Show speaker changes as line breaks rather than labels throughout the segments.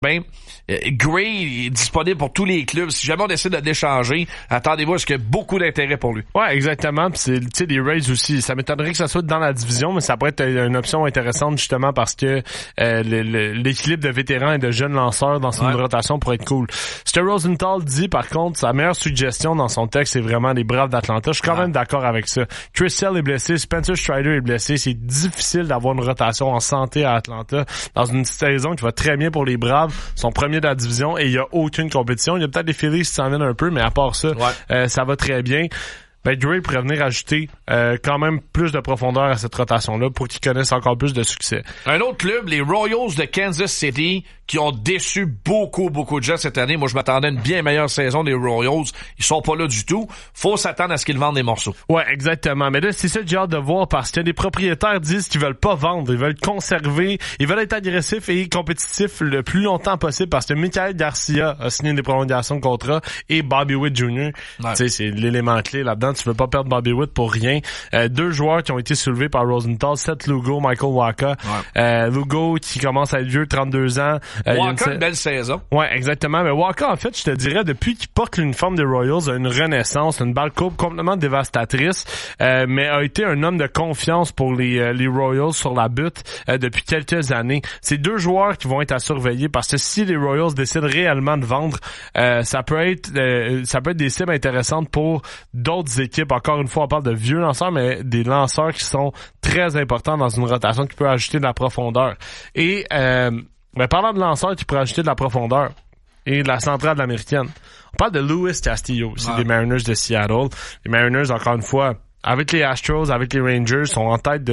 Gray est disponible pour tous les clubs. Si jamais on essaie de l'échanger, attendez-vous à ce qu'il y ait beaucoup d'intérêt pour lui.
Ouais, exactement. Puis c'est, tu sais, les Rays aussi. Ça m'étonnerait que ça soit dans la division, mais ça pourrait être une option intéressante justement parce que l'équilibre de vétérans et de jeunes lanceurs dans une rotation pourrait être cool. Ce que Rosenthal dit, par contre, sa meilleure suggestion dans son texte, c'est vraiment les Braves d'Atlanta. Je suis quand même d'accord avec ça. Chris Sale est blessé, Spencer Strider est blessé. C'est difficile d'avoir une rotation en santé à Atlanta dans une saison qui va très bien pour les Braves. Son premier de la division et il y a aucune compétition. Il y a peut-être des Phillies qui s'en viennent un peu, mais à part ça, ça va très bien. Gray pourrait venir ajouter quand même plus de profondeur à cette rotation-là pour qu'ils connaissent encore plus de succès.
Un autre club, les Royals de Kansas City, qui ont déçu beaucoup de gens cette année. Moi, je m'attendais à une bien meilleure saison des Royals. Ils sont pas là du tout. Faut s'attendre à ce qu'ils vendent des morceaux.
Ouais, exactement. Mais là, c'est ça que j'ai hâte de voir parce que les propriétaires disent qu'ils veulent pas vendre. Ils veulent conserver. Ils veulent être agressifs et compétitifs le plus longtemps possible parce que Michael Garcia a signé des prolongations de contrat et Bobby Witt Jr. Tu sais, c'est l'élément clé là-dedans. Tu veux pas perdre Bobby Witt pour rien. Deux joueurs qui ont été soulevés par Rosenthal, Seth Lugo, Michael Wacha. Lugo qui commence à être vieux, 32 ans.
Wacha, une belle saison.
Ouais, exactement. Mais Wacha, en fait, je te dirais, depuis qu'il porte l'uniforme des Royals, a une renaissance, une balle courbe complètement dévastatrice, mais a été un homme de confiance pour les Royals sur la butte depuis quelques années. C'est deux joueurs qui vont être à surveiller parce que si les Royals décident réellement de vendre, ça peut être des cibles intéressantes pour d'autres équipes. Encore une fois, on parle de vieux lanceurs, mais des lanceurs qui sont très importants dans une rotation qui peut ajouter de la profondeur. Et parlant de lanceurs qui pourraient ajouter de la profondeur et de la centrale américaine, on parle de Luis Castillo, aussi des Mariners de Seattle. Les Mariners, encore une fois, avec les Astros, avec les Rangers, sont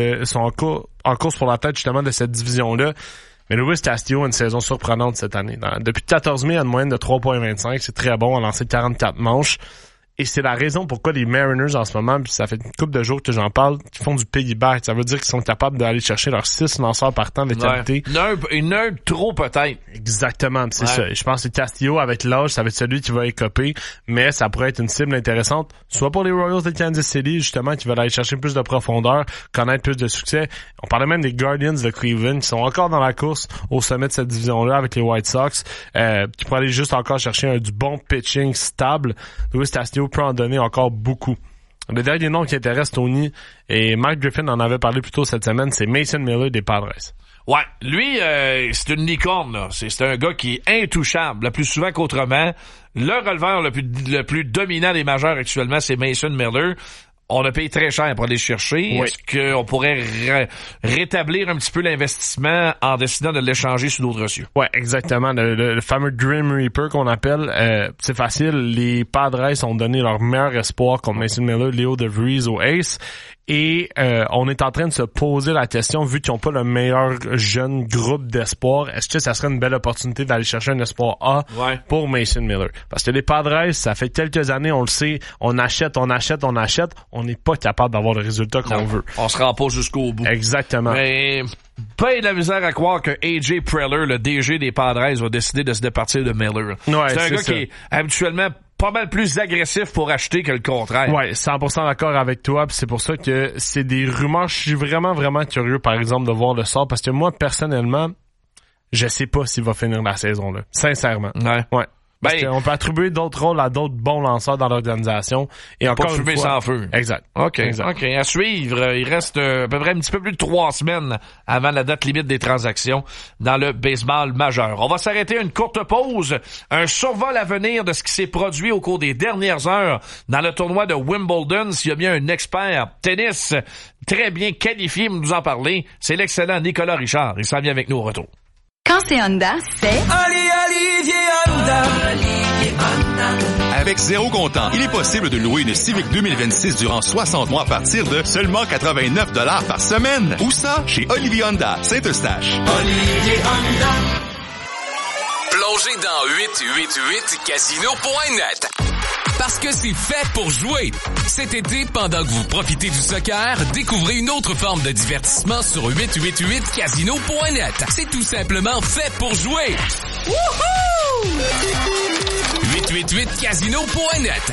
en course pour la tête justement de cette division-là. Mais Luis Castillo a une saison surprenante cette année. Depuis 14 mai, il a une moyenne de 3.25. C'est très bon. On a lancé 44 manches. Et c'est la raison pourquoi les Mariners en ce moment, puis ça fait une couple de jours que j'en parle, qui font du piggyback. Ça veut dire qu'ils sont capables d'aller chercher leurs 6 lanceurs partant de qualité.
Une heure trop peut-être.
Exactement, c'est ça. Je pense que Castillo, avec l'âge, ça va être celui qui va écoper, mais ça pourrait être une cible intéressante, soit pour les Royals de Kansas City, justement, qui veulent aller chercher plus de profondeur, connaître plus de succès. On parlait même des Guardians de Cleveland, qui sont encore dans la course au sommet de cette division-là avec les White Sox, qui pourraient aller juste encore chercher du bon pitching stable. Luis Castillo peut en donner encore beaucoup. Le dernier nom qui intéresse Tony, et Mike Griffin en avait parlé plus tôt cette semaine, c'est Mason Miller des Padres.
Ouais, lui, c'est une licorne, là. C'est un gars qui est intouchable, le plus souvent qu'autrement. Le releveur le plus dominant des majeurs actuellement, c'est Mason Miller. On a payé très cher pour aller le chercher. Oui. Est-ce qu'on pourrait rétablir un petit peu l'investissement en décidant de l'échanger sous d'autres cieux? Ouais, exactement. Le fameux Grim Reaper qu'on appelle, c'est facile. Les Padres ont donné leur meilleur espoir contre Mason Miller, Leo DeVries au Ace. Et on est en train de se poser la question, vu qu'ils n'ont pas le meilleur jeune groupe d'espoir, est-ce que ça serait une belle opportunité d'aller chercher un espoir A pour Mason Miller? Parce que les Padres, ça fait quelques années, on le sait, on achète, on n'est pas capable d'avoir le résultat qu'on veut. On se rend pas jusqu'au bout.
Exactement.
Mais pas de la misère à croire que AJ Preller, le DG des Padres, va décider de se départir de Miller.
Ouais,
c'est un gars qui est habituellement pas mal plus agressif pour acheter que le contraire.
Ouais, 100% d'accord avec toi, puis c'est pour ça que c'est des rumeurs. Je suis vraiment, vraiment curieux, par exemple, de voir le sort, parce que moi, personnellement, je sais pas s'il va finir la saison, là. Sincèrement. Ouais. Parce qu'on peut attribuer d'autres rôles à d'autres bons lanceurs dans l'organisation. Et encore une fois,
sans feu.
Exact.
OK. À suivre. Il reste à peu près un petit peu plus de 3 semaines avant la date limite des transactions dans le baseball majeur. On va s'arrêter à une courte pause. Un survol à venir de ce qui s'est produit au cours des dernières heures dans le tournoi de Wimbledon. S'il y a bien un expert tennis très bien qualifié pour nous en parler, c'est l'excellent Nicolas Richard. Il s'en vient avec nous au retour.
Quand c'est Honda, c'est...
Olivier Honda. Avec zéro comptant, il est possible de louer une Civic 2026 durant 60 mois à partir de seulement 89 $ par semaine. Où ça? Chez Olivier Honda, Saint-Eustache.
Olivier Honda. Plongez dans 888casino.net. Parce que c'est fait pour jouer. Cet été, pendant que vous profitez du soccer, découvrez une autre forme de divertissement sur 888casino.net. C'est tout simplement fait pour jouer. Wouhou! 888casino.net.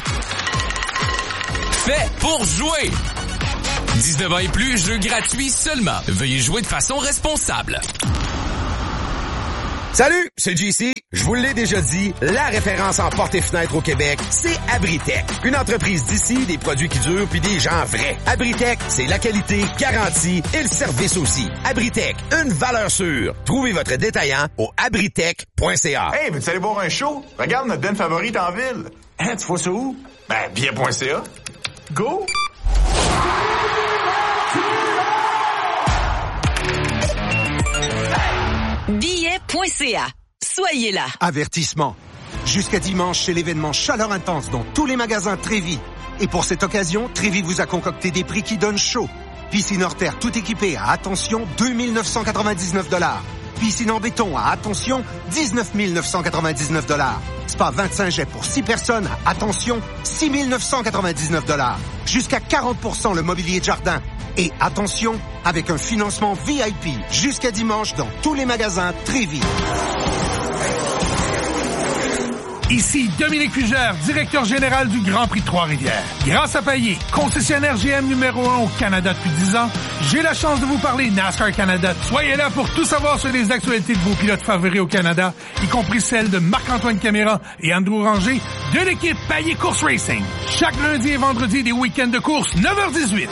Fait pour jouer. 19 ans et plus, jeu gratuit seulement. Veuillez jouer de façon responsable.
Salut, c'est JC. Je vous l'ai déjà dit, la référence en portes et fenêtres au Québec, c'est Abritech. Une entreprise d'ici, des produits qui durent puis des gens vrais. Abritech, c'est la qualité garantie et le service aussi. Abritech, une valeur sûre. Trouvez votre détaillant au abritech.ca.
Hey, veux-tu aller boire un show? Regarde notre den favorite en ville. Hein, tu vois ça où? Ben, bien.ca. Go!
Billet.ca. Soyez là.
Avertissement. Jusqu'à dimanche, c'est l'événement Chaleur Intense dans tous les magasins Trévis. Et pour cette occasion, Trévis vous a concocté des prix qui donnent chaud. Piscine hors terre tout équipée à, attention, 2 999 $. Piscine en béton à, attention, 19 999 $. Spa 25 jets pour 6 personnes à, attention, 6 999 $. Jusqu'à 40% le mobilier de jardin. Et attention, avec un financement VIP jusqu'à dimanche dans tous les magasins Trévis.
Ici Dominique Fugère, directeur général du Grand Prix de Trois-Rivières. Grâce à Payet, concessionnaire GM numéro 1 au Canada depuis 10 ans, j'ai la chance de vous parler NASCAR Canada. Soyez là pour tout savoir sur les actualités de vos pilotes favoris au Canada, y compris celles de Marc-Antoine Caméra et Andrew Ranger de l'équipe Payet Course Racing. Chaque lundi et vendredi des week-ends de course, 9h18.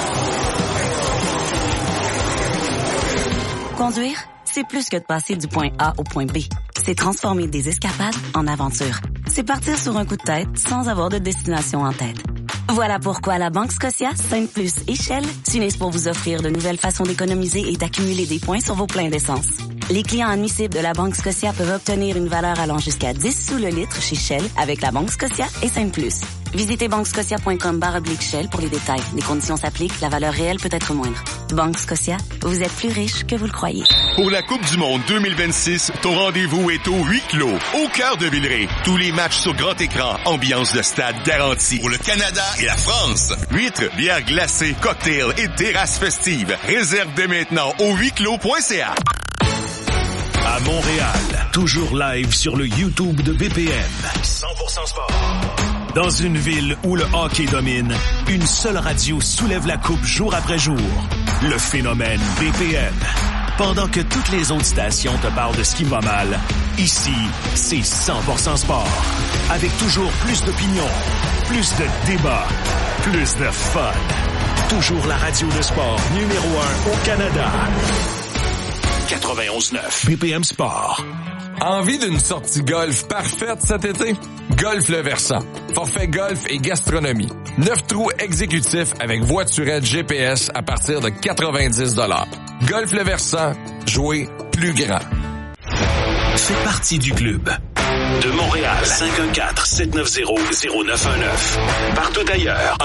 Conduire, c'est plus que de passer du point A au point B. C'est transformer des escapades en aventures. C'est partir sur un coup de tête sans avoir de destination en tête. Voilà pourquoi la Banque Scotia, Sainte-Plus et Shell s'unissent pour vous offrir de nouvelles façons d'économiser et d'accumuler des points sur vos pleins d'essence. Les clients admissibles de la Banque Scotia peuvent obtenir une valeur allant jusqu'à 10 sous le litre chez Shell avec la Banque Scotia et Sainte-Plus. Visitez banquescotia.com/Shell pour les détails. Les conditions s'appliquent, la valeur réelle peut être moindre. Banque Scotia, vous êtes plus riche que vous le croyez.
Pour la Coupe du Monde 2026, ton rendez-vous est au huis clos, au cœur de Villeray. Tous les matchs sur grand écran, ambiance de stade garantie. Pour le Canada et la France, huîtres, bières glacées, cocktails et terrasses festives. Réserve dès maintenant au huisclos.ca.
À Montréal, toujours live sur le YouTube de BPM. 100% sport. Dans une ville où le hockey domine, une seule radio soulève la coupe jour après jour. Le phénomène BPM. Pendant que toutes les autres stations te parlent de ce qui va mal, ici, c'est 100% sport. Avec toujours plus d'opinions, plus de débats, plus de fun. Toujours la radio de sport numéro 1 au Canada. 91.9 BPM Sport.
Envie d'une sortie golf parfaite cet été? Golf Le Versant. Forfait golf et gastronomie. 9 trous exécutifs avec voiturette GPS à partir de 90 $. Golf Le Versant. Jouer plus grand.
Fais partie du club. De Montréal, 514-790-0919. Partout ailleurs,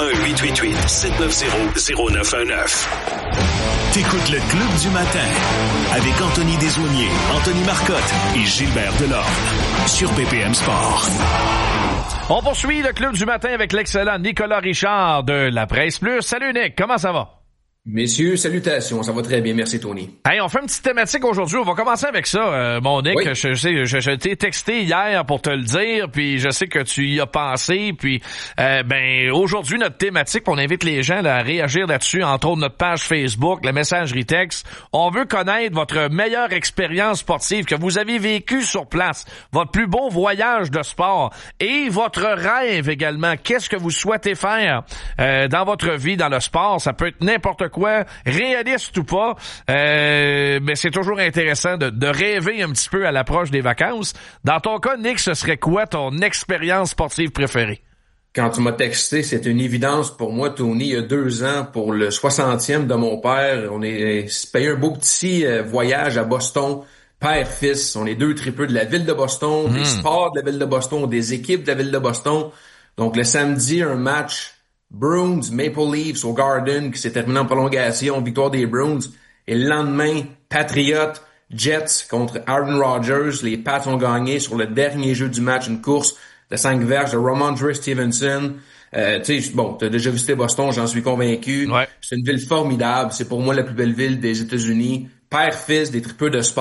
1-888-790-0919. T'écoutes le Club du matin avec Anthony Desaulniers, Anthony Marcotte et Gilbert Delorme sur BPM Sport.
On poursuit le Club du matin avec l'excellent Nicolas Richard de La Presse Plus. Salut Nick, comment ça va?
Messieurs, salutations, ça va très bien, merci Tony.
Hey, on fait une petite thématique aujourd'hui, on va commencer avec ça, mon Nick. Oui. Je t'ai texté hier pour te le dire, puis je sais que tu y as pensé, puis aujourd'hui notre thématique, on invite les gens là, à réagir là-dessus, entre autres notre page Facebook, la messagerie texte. On veut connaître votre meilleure expérience sportive que vous avez vécue sur place, votre plus beau voyage de sport et votre rêve également. Qu'est-ce que vous souhaitez faire dans votre vie, dans le sport? Ça peut être n'importe quoi, réaliste ou pas, mais c'est toujours intéressant de rêver un petit peu à l'approche des vacances. Dans ton cas, Nick, ce serait quoi ton expérience sportive préférée?
Quand tu m'as texté, c'est une évidence pour moi, Tony, il y a 2 ans, pour le 60e de mon père, on est payé un beau petit voyage à Boston, père-fils. On est 2 tripeux de la ville de Boston, des sports de la ville de Boston, des équipes de la ville de Boston. Donc le samedi, un match Bruins, Maple Leafs au Garden qui s'est terminé en prolongation, victoire des Bruins. Et le lendemain, Patriots, Jets contre Aaron Rodgers. Les Pats ont gagné sur le dernier jeu du match, une course de 5 verges de Ramondre Stevenson. T'as déjà visité Boston, j'en suis convaincu. Ouais. C'est une ville formidable. C'est pour moi la plus belle ville des États-Unis. Père-fils, des tripeux de sport.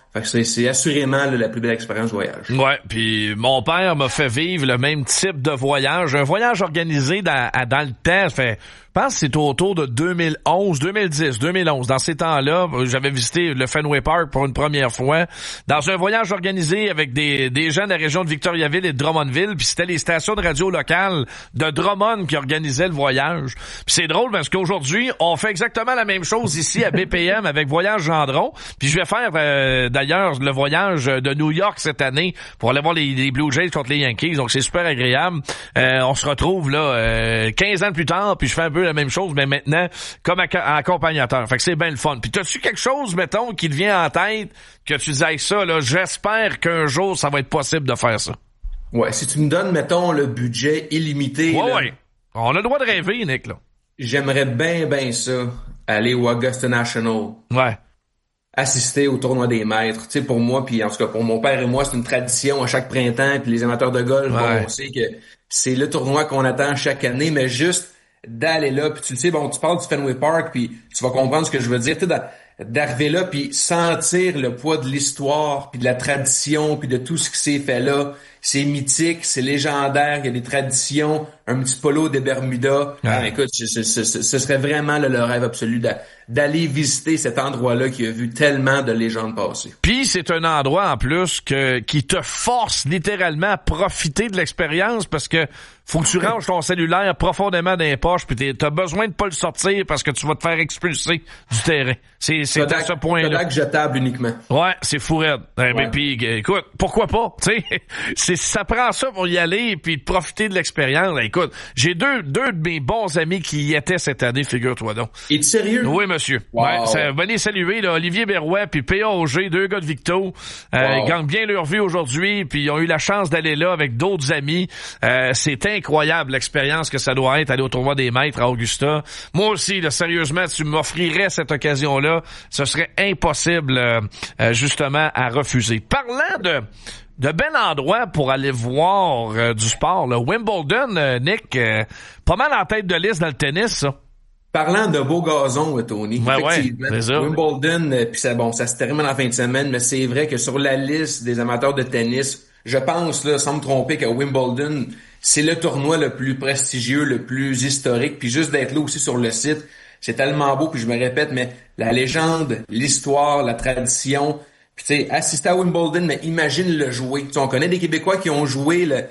Fait que c'est assurément là, la plus belle expérience de voyage.
Ouais, puis mon père m'a fait vivre le même type de voyage, un voyage organisé dans le temps, je pense que c'est autour de 2011. Dans ces temps-là, j'avais visité le Fenway Park pour une première fois, dans un voyage organisé avec des gens de la région de Victoriaville et de Drummondville, puis c'était les stations de radio locales de Drummond qui organisaient le voyage. Puis c'est drôle parce qu'aujourd'hui, on fait exactement la même chose ici à BPM avec Voyage Gendron, puis je vais faire d'ailleurs le voyage de New York cette année pour aller voir les Blue Jays contre les Yankees, donc c'est super agréable. On se retrouve là 15 ans plus tard, puis je fais un peu la même chose, mais maintenant comme accompagnateur. Fait que c'est bien le fun. Puis t'as-tu quelque chose, mettons, qui te vient en tête que tu disais ça, là, j'espère qu'un jour ça va être possible de faire ça?
Ouais, si tu me donnes, mettons, le budget illimité.
Ouais. On a le droit de rêver, Nick, là.
J'aimerais bien ça, aller au Augusta National.
Ouais.
Assister au tournoi des maîtres. Tu sais, pour moi, puis en tout cas pour mon père et moi, c'est une tradition à chaque printemps, puis les amateurs de golf, bon, on sait que c'est le tournoi qu'on attend chaque année, mais juste d'aller là, puis tu le sais, bon, tu parles du Fenway Park, puis tu vas comprendre ce que je veux dire, tu sais, d'arriver là, puis sentir le poids de l'histoire, puis de la tradition, puis de tout ce qui s'est fait là. C'est mythique, c'est légendaire, il y a des traditions, un petit polo des Bermudas. Ah, écoute, ce serait vraiment le rêve absolu d'aller visiter cet endroit-là qui a vu tellement de légendes passer.
Puis c'est un endroit en plus qui te force littéralement à profiter de l'expérience parce que faut que tu ranges ton cellulaire profondément dans les poches puis t'as besoin de pas le sortir parce que tu vas te faire expulser du terrain. C'est à ce point-là.
Kodak jetable uniquement.
Ouais, c'est fou raide. Mais puis écoute, pourquoi pas, tu sais, ça prend ça pour y aller puis de profiter de l'expérience. Écoute, j'ai deux de mes bons amis qui y étaient cette année, figure-toi donc.
Es-tu sérieux?
Oui, monsieur.
Wow.
Ouais, venez saluer là, Olivier Berrouet puis P.A. Auger, deux gars de Victo. Ils gagnent bien leur vie aujourd'hui puis ils ont eu la chance d'aller là avec d'autres amis. C'est incroyable l'expérience que ça doit être, aller au tournoi des maîtres à Augusta. Moi aussi, là, sérieusement, tu m'offrirais cette occasion-là, ce serait impossible justement à refuser. Parlant de bel endroit pour aller voir du sport, là. Wimbledon, Nick, pas mal en tête de liste dans le tennis, ça.
Parlant de beau gazon, Tony, effectivement, Wimbledon, puis ça se termine en fin de semaine, mais c'est vrai que sur la liste des amateurs de tennis, je pense, là, sans me tromper, que Wimbledon, c'est le tournoi le plus prestigieux, le plus historique, puis juste d'être là aussi sur le site, c'est tellement beau, puis je me répète, mais la légende, l'histoire, la tradition, puis tu sais, assister à Wimbledon, mais imagine le jouer. Tu sais, on connaît des Québécois qui ont joué le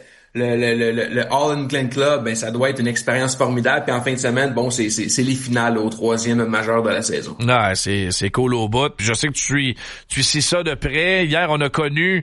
All England Club, ben ça doit être une expérience formidable. Puis en fin de semaine, bon, c'est les finales au 3e majeur de la saison.
Non, c'est cool au bout. Puis je sais que tu suis ça de près. Hier, on a connu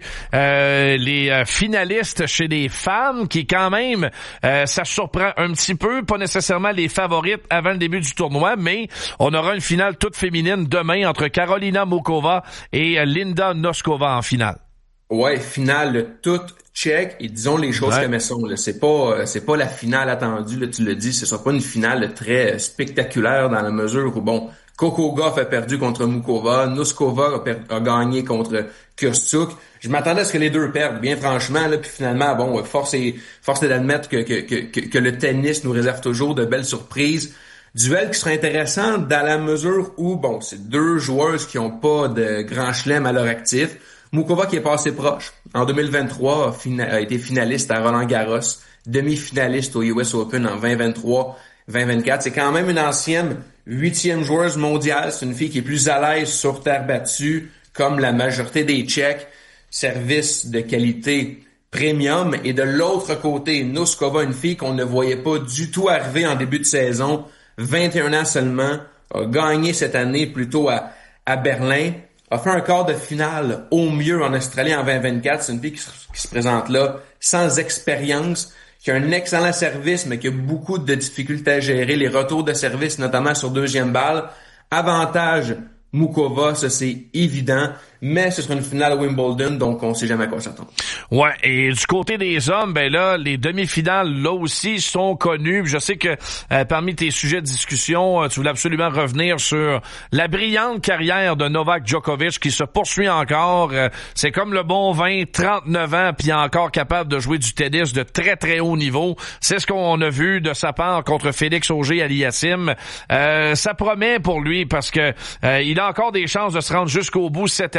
les finalistes chez les femmes, qui quand même, ça surprend un petit peu, pas nécessairement les favorites avant le début du tournoi, mais on aura une finale toute féminine demain entre Karolina Muchova et Linda Noskova en finale.
Ouais, finale toute check, et disons les choses comme elles sont, là. C'est pas la finale attendue, là, tu le dis, ce sera pas une finale très spectaculaire dans la mesure où, bon, Coco Gauff a perdu contre Muchova, Noskova a gagné contre Kostyuk. Je m'attendais à ce que les deux perdent, bien franchement, là, puis finalement, bon, force est d'admettre que le tennis nous réserve toujours de belles surprises. Duel qui sera intéressant dans la mesure où, bon, c'est deux joueuses qui ont pas de grand chelem à leur actif. Muchova qui est passé proche. En 2023, a été finaliste à Roland-Garros, demi-finaliste au US Open en 2023-2024. C'est quand même une ancienne 8e joueuse mondiale. C'est une fille qui est plus à l'aise sur terre battue, comme la majorité des Tchèques. Service de qualité premium. Et de l'autre côté, Noskova, une fille qu'on ne voyait pas du tout arriver en début de saison. 21 ans seulement. A gagné cette année plutôt à Berlin. A fait un quart de finale au mieux en Australie en 2024. C'est une fille qui se présente là sans expérience, qui a un excellent service, mais qui a beaucoup de difficultés à gérer les retours de service, notamment sur deuxième balle. Avantage Muchova, ça c'est évident, mais ce sera une finale à Wimbledon, donc on sait jamais à quoi s'attendre.
Ouais, et du côté des hommes, ben là, les demi-finales, là aussi, sont connues. Je sais que parmi tes sujets de discussion, tu voulais absolument revenir sur la brillante carrière de Novak Djokovic qui se poursuit encore. C'est comme le bon vin, 39 ans, puis encore capable de jouer du tennis de très, très haut niveau. C'est ce qu'on a vu de sa part contre Félix Auger-Aliassime. Ça promet pour lui parce que il a encore des chances de se rendre jusqu'au bout cette année.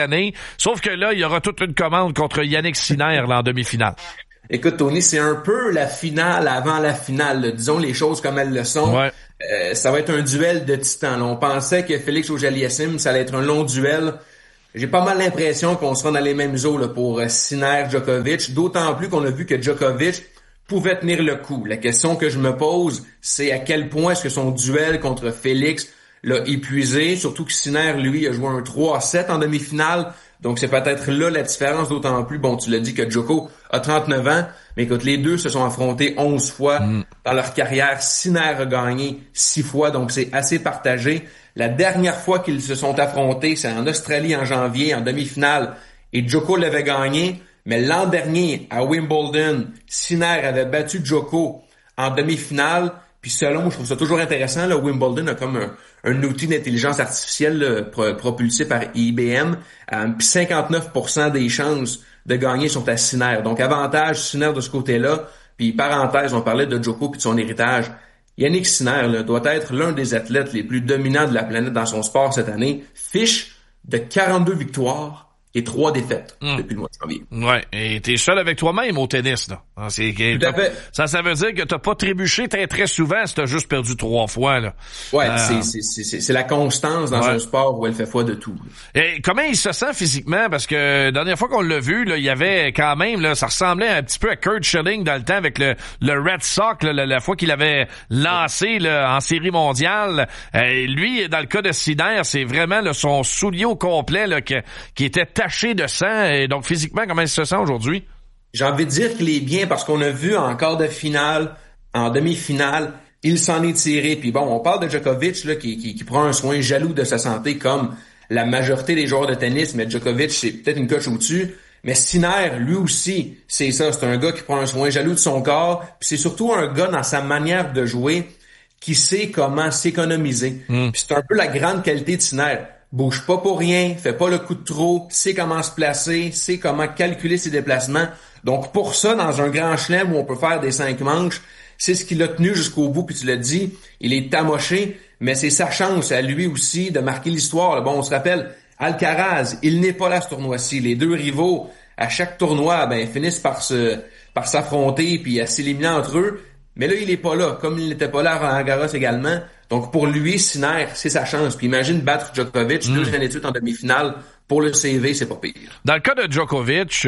année. Sauf que là, il y aura toute une commande contre Yannick Sinner là, en demi-finale.
Écoute, Tony, c'est un peu la finale avant la finale. Là. Disons les choses comme elles le sont.
Ouais.
Ça va être un duel de titans. Là. On pensait que Félix Auger-Aliassime, ça allait être un long duel. J'ai pas mal l'impression qu'on sera dans les mêmes eaux là, pour Sinner-Djokovic. D'autant plus qu'on a vu que Djokovic pouvait tenir le coup. La question que je me pose, c'est à quel point est-ce que son duel contre Félix l'a épuisé. Surtout que Sinner, lui, a joué un 3-7 en demi-finale. Donc, c'est peut-être là la différence, d'autant plus, bon, tu l'as dit que Djoko a 39 ans, mais écoute, les deux se sont affrontés 11 fois dans leur carrière. Sinner a gagné 6 fois, donc c'est assez partagé. La dernière fois qu'ils se sont affrontés, c'est en Australie en janvier, en demi-finale, et Djoko l'avait gagné, mais l'an dernier, à Wimbledon, Sinner avait battu Djoko en demi-finale. Puis selon, je trouve ça toujours intéressant, là, Wimbledon a comme un outil d'intelligence artificielle là, propulsé par IBM. Puis 59% des chances de gagner sont à Sinner. Donc avantage Sinner de ce côté-là. Puis parenthèse, on parlait de Djoko puis de son héritage. Yannick Sinner là, doit être l'un des athlètes les plus dominants de la planète dans son sport cette année. Fiche de 42 victoires et 3 défaites depuis le mois de janvier.
Ouais, et t'es seul avec toi-même au tennis, là. Tout à fait. Ça veut dire que t'as pas trébuché très très souvent si t'as juste perdu 3 fois, là.
Ouais, c'est la constance dans un sport où elle fait foi de tout.
Et comment il se sent physiquement? Parce que la dernière fois qu'on l'a vu, là, il y avait quand même, là, ça ressemblait un petit peu à Curt Schilling dans le temps avec le Red Sox, là, la fois qu'il avait lancé là, en série mondiale. Lui, dans le cas de Sinner, c'est vraiment là, son soulier au complet là, qui était taché de sang. Et donc, physiquement, comment il se sent aujourd'hui?
J'ai envie de dire qu'il est bien parce qu'on a vu en quart de finale, en demi-finale, il s'en est tiré. Puis bon, on parle de Djokovic là, qui prend un soin jaloux de sa santé comme la majorité des joueurs de tennis, mais Djokovic, c'est peut-être une coche au-dessus. Mais Sinner, lui aussi, c'est ça. C'est un gars qui prend un soin jaloux de son corps. Puis c'est surtout un gars dans sa manière de jouer qui sait comment s'économiser. Puis c'est un peu la grande qualité de Sinner. Bouge pas pour rien, fait pas le coup de trop, sait comment se placer, sait comment calculer ses déplacements. Donc pour ça, dans un grand chelem où on peut faire des 5 manches, c'est ce qu'il a tenu jusqu'au bout, puis tu l'as dit, il est amoché, mais c'est sa chance à lui aussi de marquer l'histoire. Bon, on se rappelle, Alcaraz, il n'est pas là ce tournoi-ci. Les deux rivaux, à chaque tournoi, finissent par s'affronter puis à s'éliminer entre eux. Mais là, il est pas là, comme il n'était pas là à Roland Garros également. Donc, pour lui, Sinner, c'est sa chance. Puis imagine battre Djokovic 2 années de suite en demi-finale. Pour le CV, c'est pas pire.
Dans le cas de Djokovic,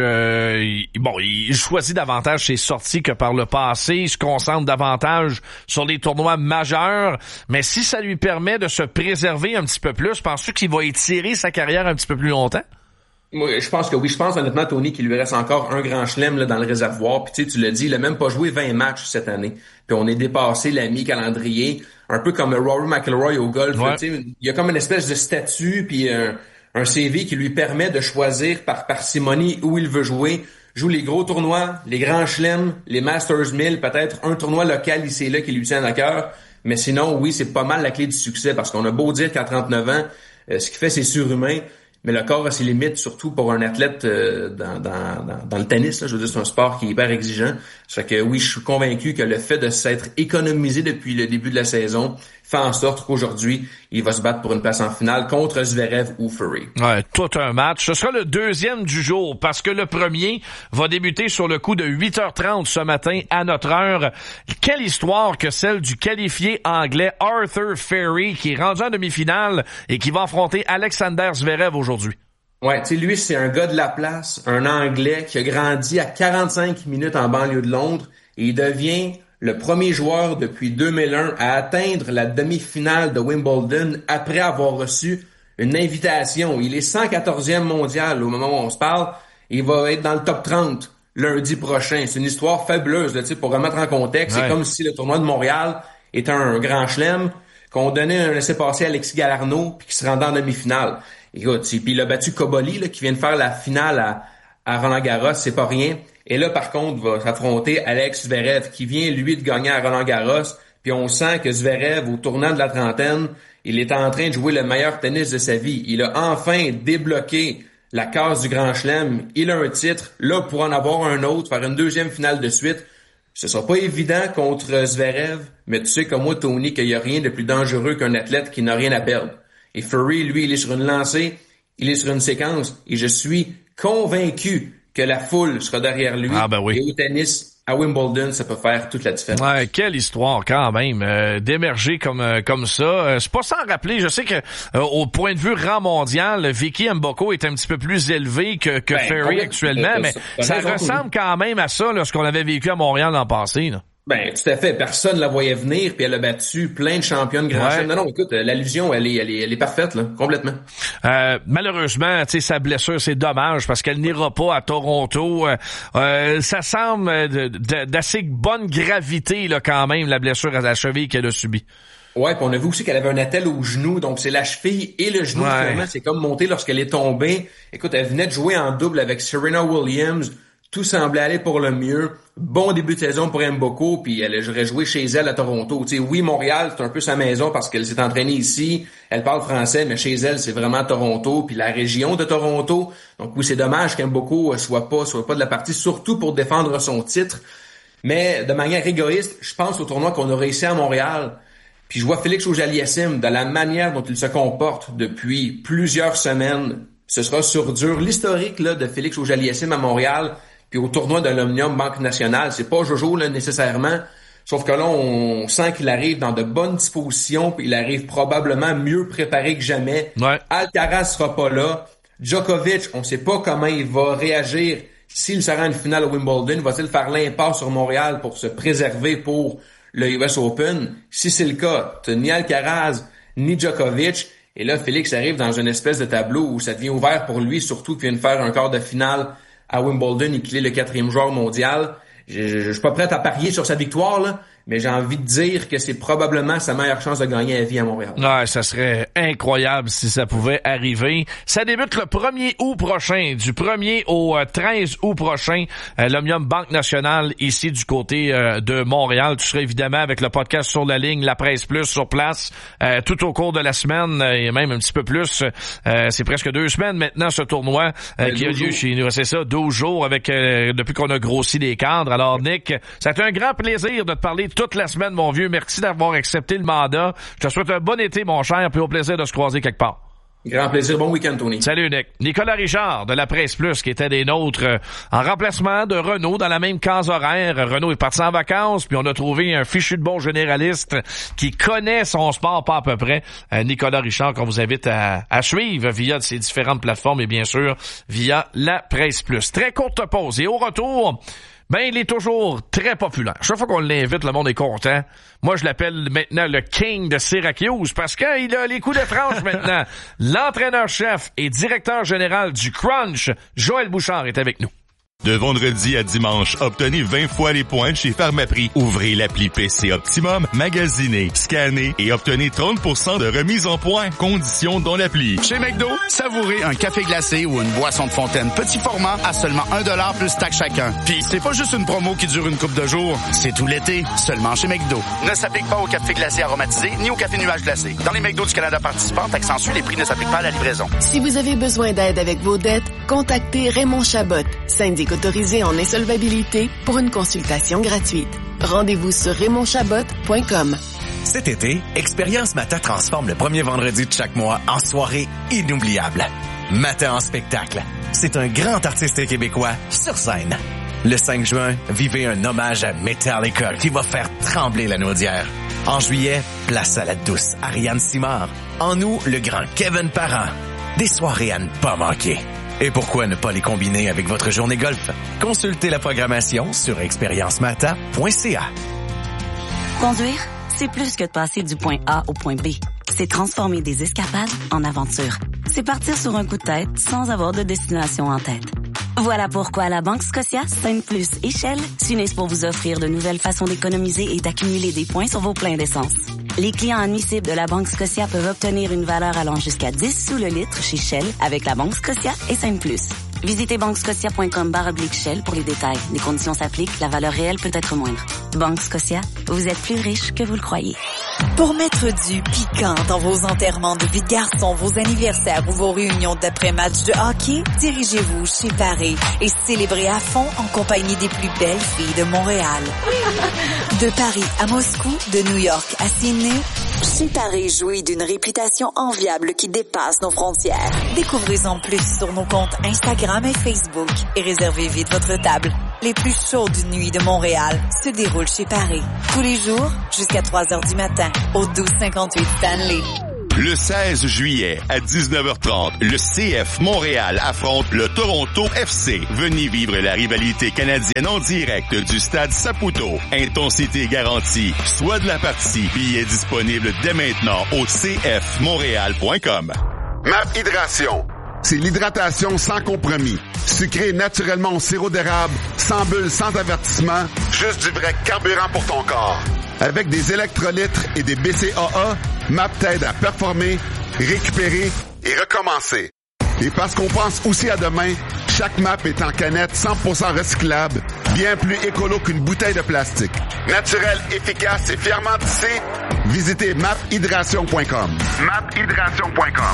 il choisit davantage ses sorties que par le passé. Il se concentre davantage sur les tournois majeurs. Mais si ça lui permet de se préserver un petit peu plus, penses-tu qu'il va étirer sa carrière un petit peu plus longtemps?
Moi, je pense que oui. Je pense honnêtement, Tony, qu'il lui reste encore un grand chelem là, dans le réservoir. Puis tu l'as dit, il a même pas joué 20 matchs cette année. Puis on est dépassé la mi-calendrier. Un peu comme Rory McIlroy au golf. Ouais. Il y a comme une espèce de statut puis un CV qui lui permet de choisir par parcimonie où il veut jouer. Joue les gros tournois, les grands chelems, les Masters 1000, peut-être un tournoi local ici et là qui lui tient à cœur. Mais sinon, oui, c'est pas mal la clé du succès parce qu'on a beau dire qu'à 39 ans, ce qu'il fait, c'est surhumain. Mais le corps a ses limites, surtout pour un athlète dans le tennis. Là, je veux dire, c'est un sport qui est hyper exigeant. Ça fait que oui, je suis convaincu que le fait de s'être économisé depuis le début de la saison fait en sorte qu'aujourd'hui, il va se battre pour une place en finale contre Zverev ou Fury.
Ouais, tout un match. Ce sera le deuxième du jour parce que le premier va débuter sur le coup de 8h30 ce matin à notre heure. Quelle histoire que celle du qualifié anglais Arthur Ferry qui est rendu en demi-finale et qui va affronter Alexander Zverev aujourd'hui.
Ouais, tu sais, lui, c'est un gars de la place, un Anglais qui a grandi à 45 minutes en banlieue de Londres et il devient le premier joueur depuis 2001 à atteindre la demi-finale de Wimbledon après avoir reçu une invitation. Il est 114e mondial au moment où on se parle. Il va être dans le top 30 lundi prochain. C'est une histoire fabuleuse, là, pour remettre en contexte. Ouais. C'est comme si le tournoi de Montréal était un grand chelem, qu'on donnait un laissez-passer à Alexis Galarneau puis qu'il se rendait en demi-finale. Écoute, puis il a battu Koboli, là, qui vient de faire la finale à Roland Garros, c'est pas rien. Et là, par contre, va s'affronter Alex Zverev, qui vient, lui, de gagner à Roland Garros. Puis on sent que Zverev, au tournant de la trentaine, il est en train de jouer le meilleur tennis de sa vie. Il a enfin débloqué la case du Grand Chelem. Il a un titre. Là, pour en avoir un autre, faire une deuxième finale de suite, ce sera pas évident contre Zverev, mais tu sais comme moi, Tony, qu'il y a rien de plus dangereux qu'un athlète qui n'a rien à perdre. Et Fury, lui, il est sur une lancée. il est sur une séquence et je suis convaincu que la foule sera derrière lui.
Ah ben oui.
Et au tennis, à Wimbledon, ça peut faire toute la différence.
Ouais, quelle histoire quand même d'émerger comme ça. C'est pas sans rappeler, je sais que au point de vue rang mondial, Vicky Mboko est un petit peu plus élevé que Ferry actuellement, mais ça ressemble quand même à ça là, ce qu'on avait vécu à Montréal l'an passé. Là.
Ben, tout à fait. Personne la voyait venir, puis elle a battu plein de championnes Grand Chelem. Non, écoute, l'allusion, elle est parfaite, là, complètement.
Malheureusement, tu sais, sa blessure, c'est dommage parce qu'elle n'ira pas à Toronto. Ça semble d'assez bonne gravité, là, quand même, la blessure à la cheville qu'elle a subie.
Ouais, puis on a vu aussi qu'elle avait un attelle au genou, donc c'est la cheville et le genou, finalement, c'est comme monté lorsqu'elle est tombée. Écoute, elle venait de jouer en double avec Serena Williams. Tout semblait aller pour le mieux. Bon début de saison pour Mboko, puis elle aurait joué chez elle à Toronto. Tu sais, oui, Montréal, c'est un peu sa maison parce qu'elle s'est entraînée ici. Elle parle français, mais chez elle, c'est vraiment Toronto, puis la région de Toronto. Donc oui, c'est dommage qu'Mboko soit pas de la partie, surtout pour défendre son titre. Mais de manière égoïste, je pense au tournoi qu'on a réussi à Montréal. Puis je vois Félix Auger-Aliassime, de la manière dont il se comporte depuis plusieurs semaines. Ce sera sur dur. L'historique là de Félix Auger-Aliassime à Montréal, puis au tournoi de l'Omnium Banque Nationale, c'est pas Jojo là nécessairement, sauf que là on sent qu'il arrive dans de bonnes dispositions, puis il arrive probablement mieux préparé que jamais.
Ouais.
Alcaraz sera pas là. Djokovic, on sait pas comment il va réagir s'il sera en finale à Wimbledon. Va-t-il faire l'impasse sur Montréal pour se préserver pour le US Open? Si c'est le cas, t'as ni Alcaraz ni Djokovic. Et là, Félix arrive dans une espèce de tableau où ça devient ouvert pour lui, surtout qu'il vient de faire un quart de finale à Wimbledon et qu'il est le 4e joueur mondial. Je suis pas prêt à parier sur sa victoire, là, mais j'ai envie de dire que c'est probablement sa meilleure chance de gagner à vie à Montréal.
Ouais, ça serait incroyable si ça pouvait arriver. Ça débute le 1er août prochain, du 1er au 13 août prochain, l'Omnium Banque Nationale ici du côté de Montréal. Tu seras évidemment avec le podcast Sur la ligne, la presse plus sur place tout au cours de la semaine et même un petit peu plus. C'est presque 2 semaines maintenant ce tournoi qui a lieu chez nous. C'est ça, 12 jours avec depuis qu'on a grossi les cadres. Alors Nick, ça a été un grand plaisir de te parler toute la semaine, mon vieux. Merci d'avoir accepté le mandat. Je te souhaite un bon été, mon cher, puis au plaisir de se croiser quelque part.
Grand plaisir. Bon week-end, Tony.
Salut, Nick. Nicolas Richard, de la Presse Plus, qui était des nôtres en remplacement de Renaud dans la même case horaire. Renaud est parti en vacances, puis on a trouvé un fichu de bon généraliste qui connaît son sport pas à peu près. Nicolas Richard, qu'on vous invite à suivre via ses différentes plateformes et bien sûr via la Presse Plus. Très courte pause. Et au retour, ben, il est toujours très populaire. Chaque fois qu'on l'invite, le monde est content. Moi, je l'appelle maintenant le King de Syracuse parce qu'il a les coups de franche maintenant. L'entraîneur-chef et directeur général du Crunch, Joël Bouchard, est avec nous.
De vendredi à dimanche, obtenez 20 fois les points chez Pharmaprix. Ouvrez l'appli PC Optimum, magasinez, scannez et obtenez 30% de remise en points. Conditions dans l'appli.
Chez McDo, savourez un café glacé ou une boisson de fontaine petit format à seulement 1$ plus taxe chacun. Puis c'est pas juste une promo qui dure une couple de jours, c'est tout l'été, seulement chez McDo. Ne s'applique pas au café glacé aromatisé ni au café nuage glacé. Dans les McDo du Canada participants, accentuent les prix ne s'appliquent pas à la livraison.
Si vous avez besoin d'aide avec vos dettes, contactez Raymond Chabot, syndic autorisé en insolvabilité pour une consultation gratuite. Rendez-vous sur RaymondChabot.com.
Cet été, Expérience Matin transforme le premier vendredi de chaque mois en soirée inoubliable. Matin en spectacle. C'est un grand artiste québécois sur scène. Le 5 juin, vivez un hommage à Metallica qui va faire trembler la Naudière. En juillet, place à la douce Ariane Simard. En août, le grand Kevin Parent. Des soirées à ne pas manquer. Et pourquoi ne pas les combiner avec votre journée golf? Consultez la programmation sur expériencemata.ca.
Conduire, c'est plus que de passer du point A au point B. C'est transformer des escapades en aventures. C'est partir sur un coup de tête sans avoir de destination en tête. Voilà pourquoi la Banque Scotia, Sainte Plus et Shell s'unissent pour vous offrir de nouvelles façons d'économiser et d'accumuler des points sur vos pleins d'essence. Les clients admissibles de la Banque Scotia peuvent obtenir une valeur allant jusqu'à 10 sous le litre chez Shell avec la Banque Scotia et Sainte Plus. Visitez banquescotia.com/Shell pour les détails. Les conditions s'appliquent, la valeur réelle peut être moindre. Banque Scotia, vous êtes plus riche que vous le croyez.
Pour mettre du piquant dans vos enterrements de vie de garçon, vos anniversaires ou vos réunions d'après-match de hockey, dirigez-vous chez Paris et célébrez à fond en compagnie des plus belles filles de Montréal. De Paris à Moscou, de New York à Sydney, chez Paris jouit d'une réputation enviable qui dépasse nos frontières. Découvrez-en plus sur nos comptes Instagram et Facebook et réservez vite votre table. Les plus chaudes nuits de Montréal se déroulent chez Paris. Tous les jours, jusqu'à 3h du matin, au 1258 Stanley.
Le 16 juillet à 19h30, le CF Montréal affronte le Toronto FC. Venez vivre la rivalité canadienne en direct du stade Saputo. Intensité garantie. Soit de la partie. Billets disponibles dès maintenant au cfmontréal.com.
MAP Hydration. C'est l'hydratation sans compromis. Sucré naturellement au sirop d'érable, sans bulles, sans avertissement, juste du vrai carburant pour ton corps. Avec des électrolytes et des BCAA, MAP t'aide à performer, récupérer et recommencer. Et parce qu'on pense aussi à demain, chaque MAP est en canette 100% recyclable, bien plus écolo qu'une bouteille de plastique. Naturel, efficace et fièrement tissé, visitez maphydration.com. maphydration.com.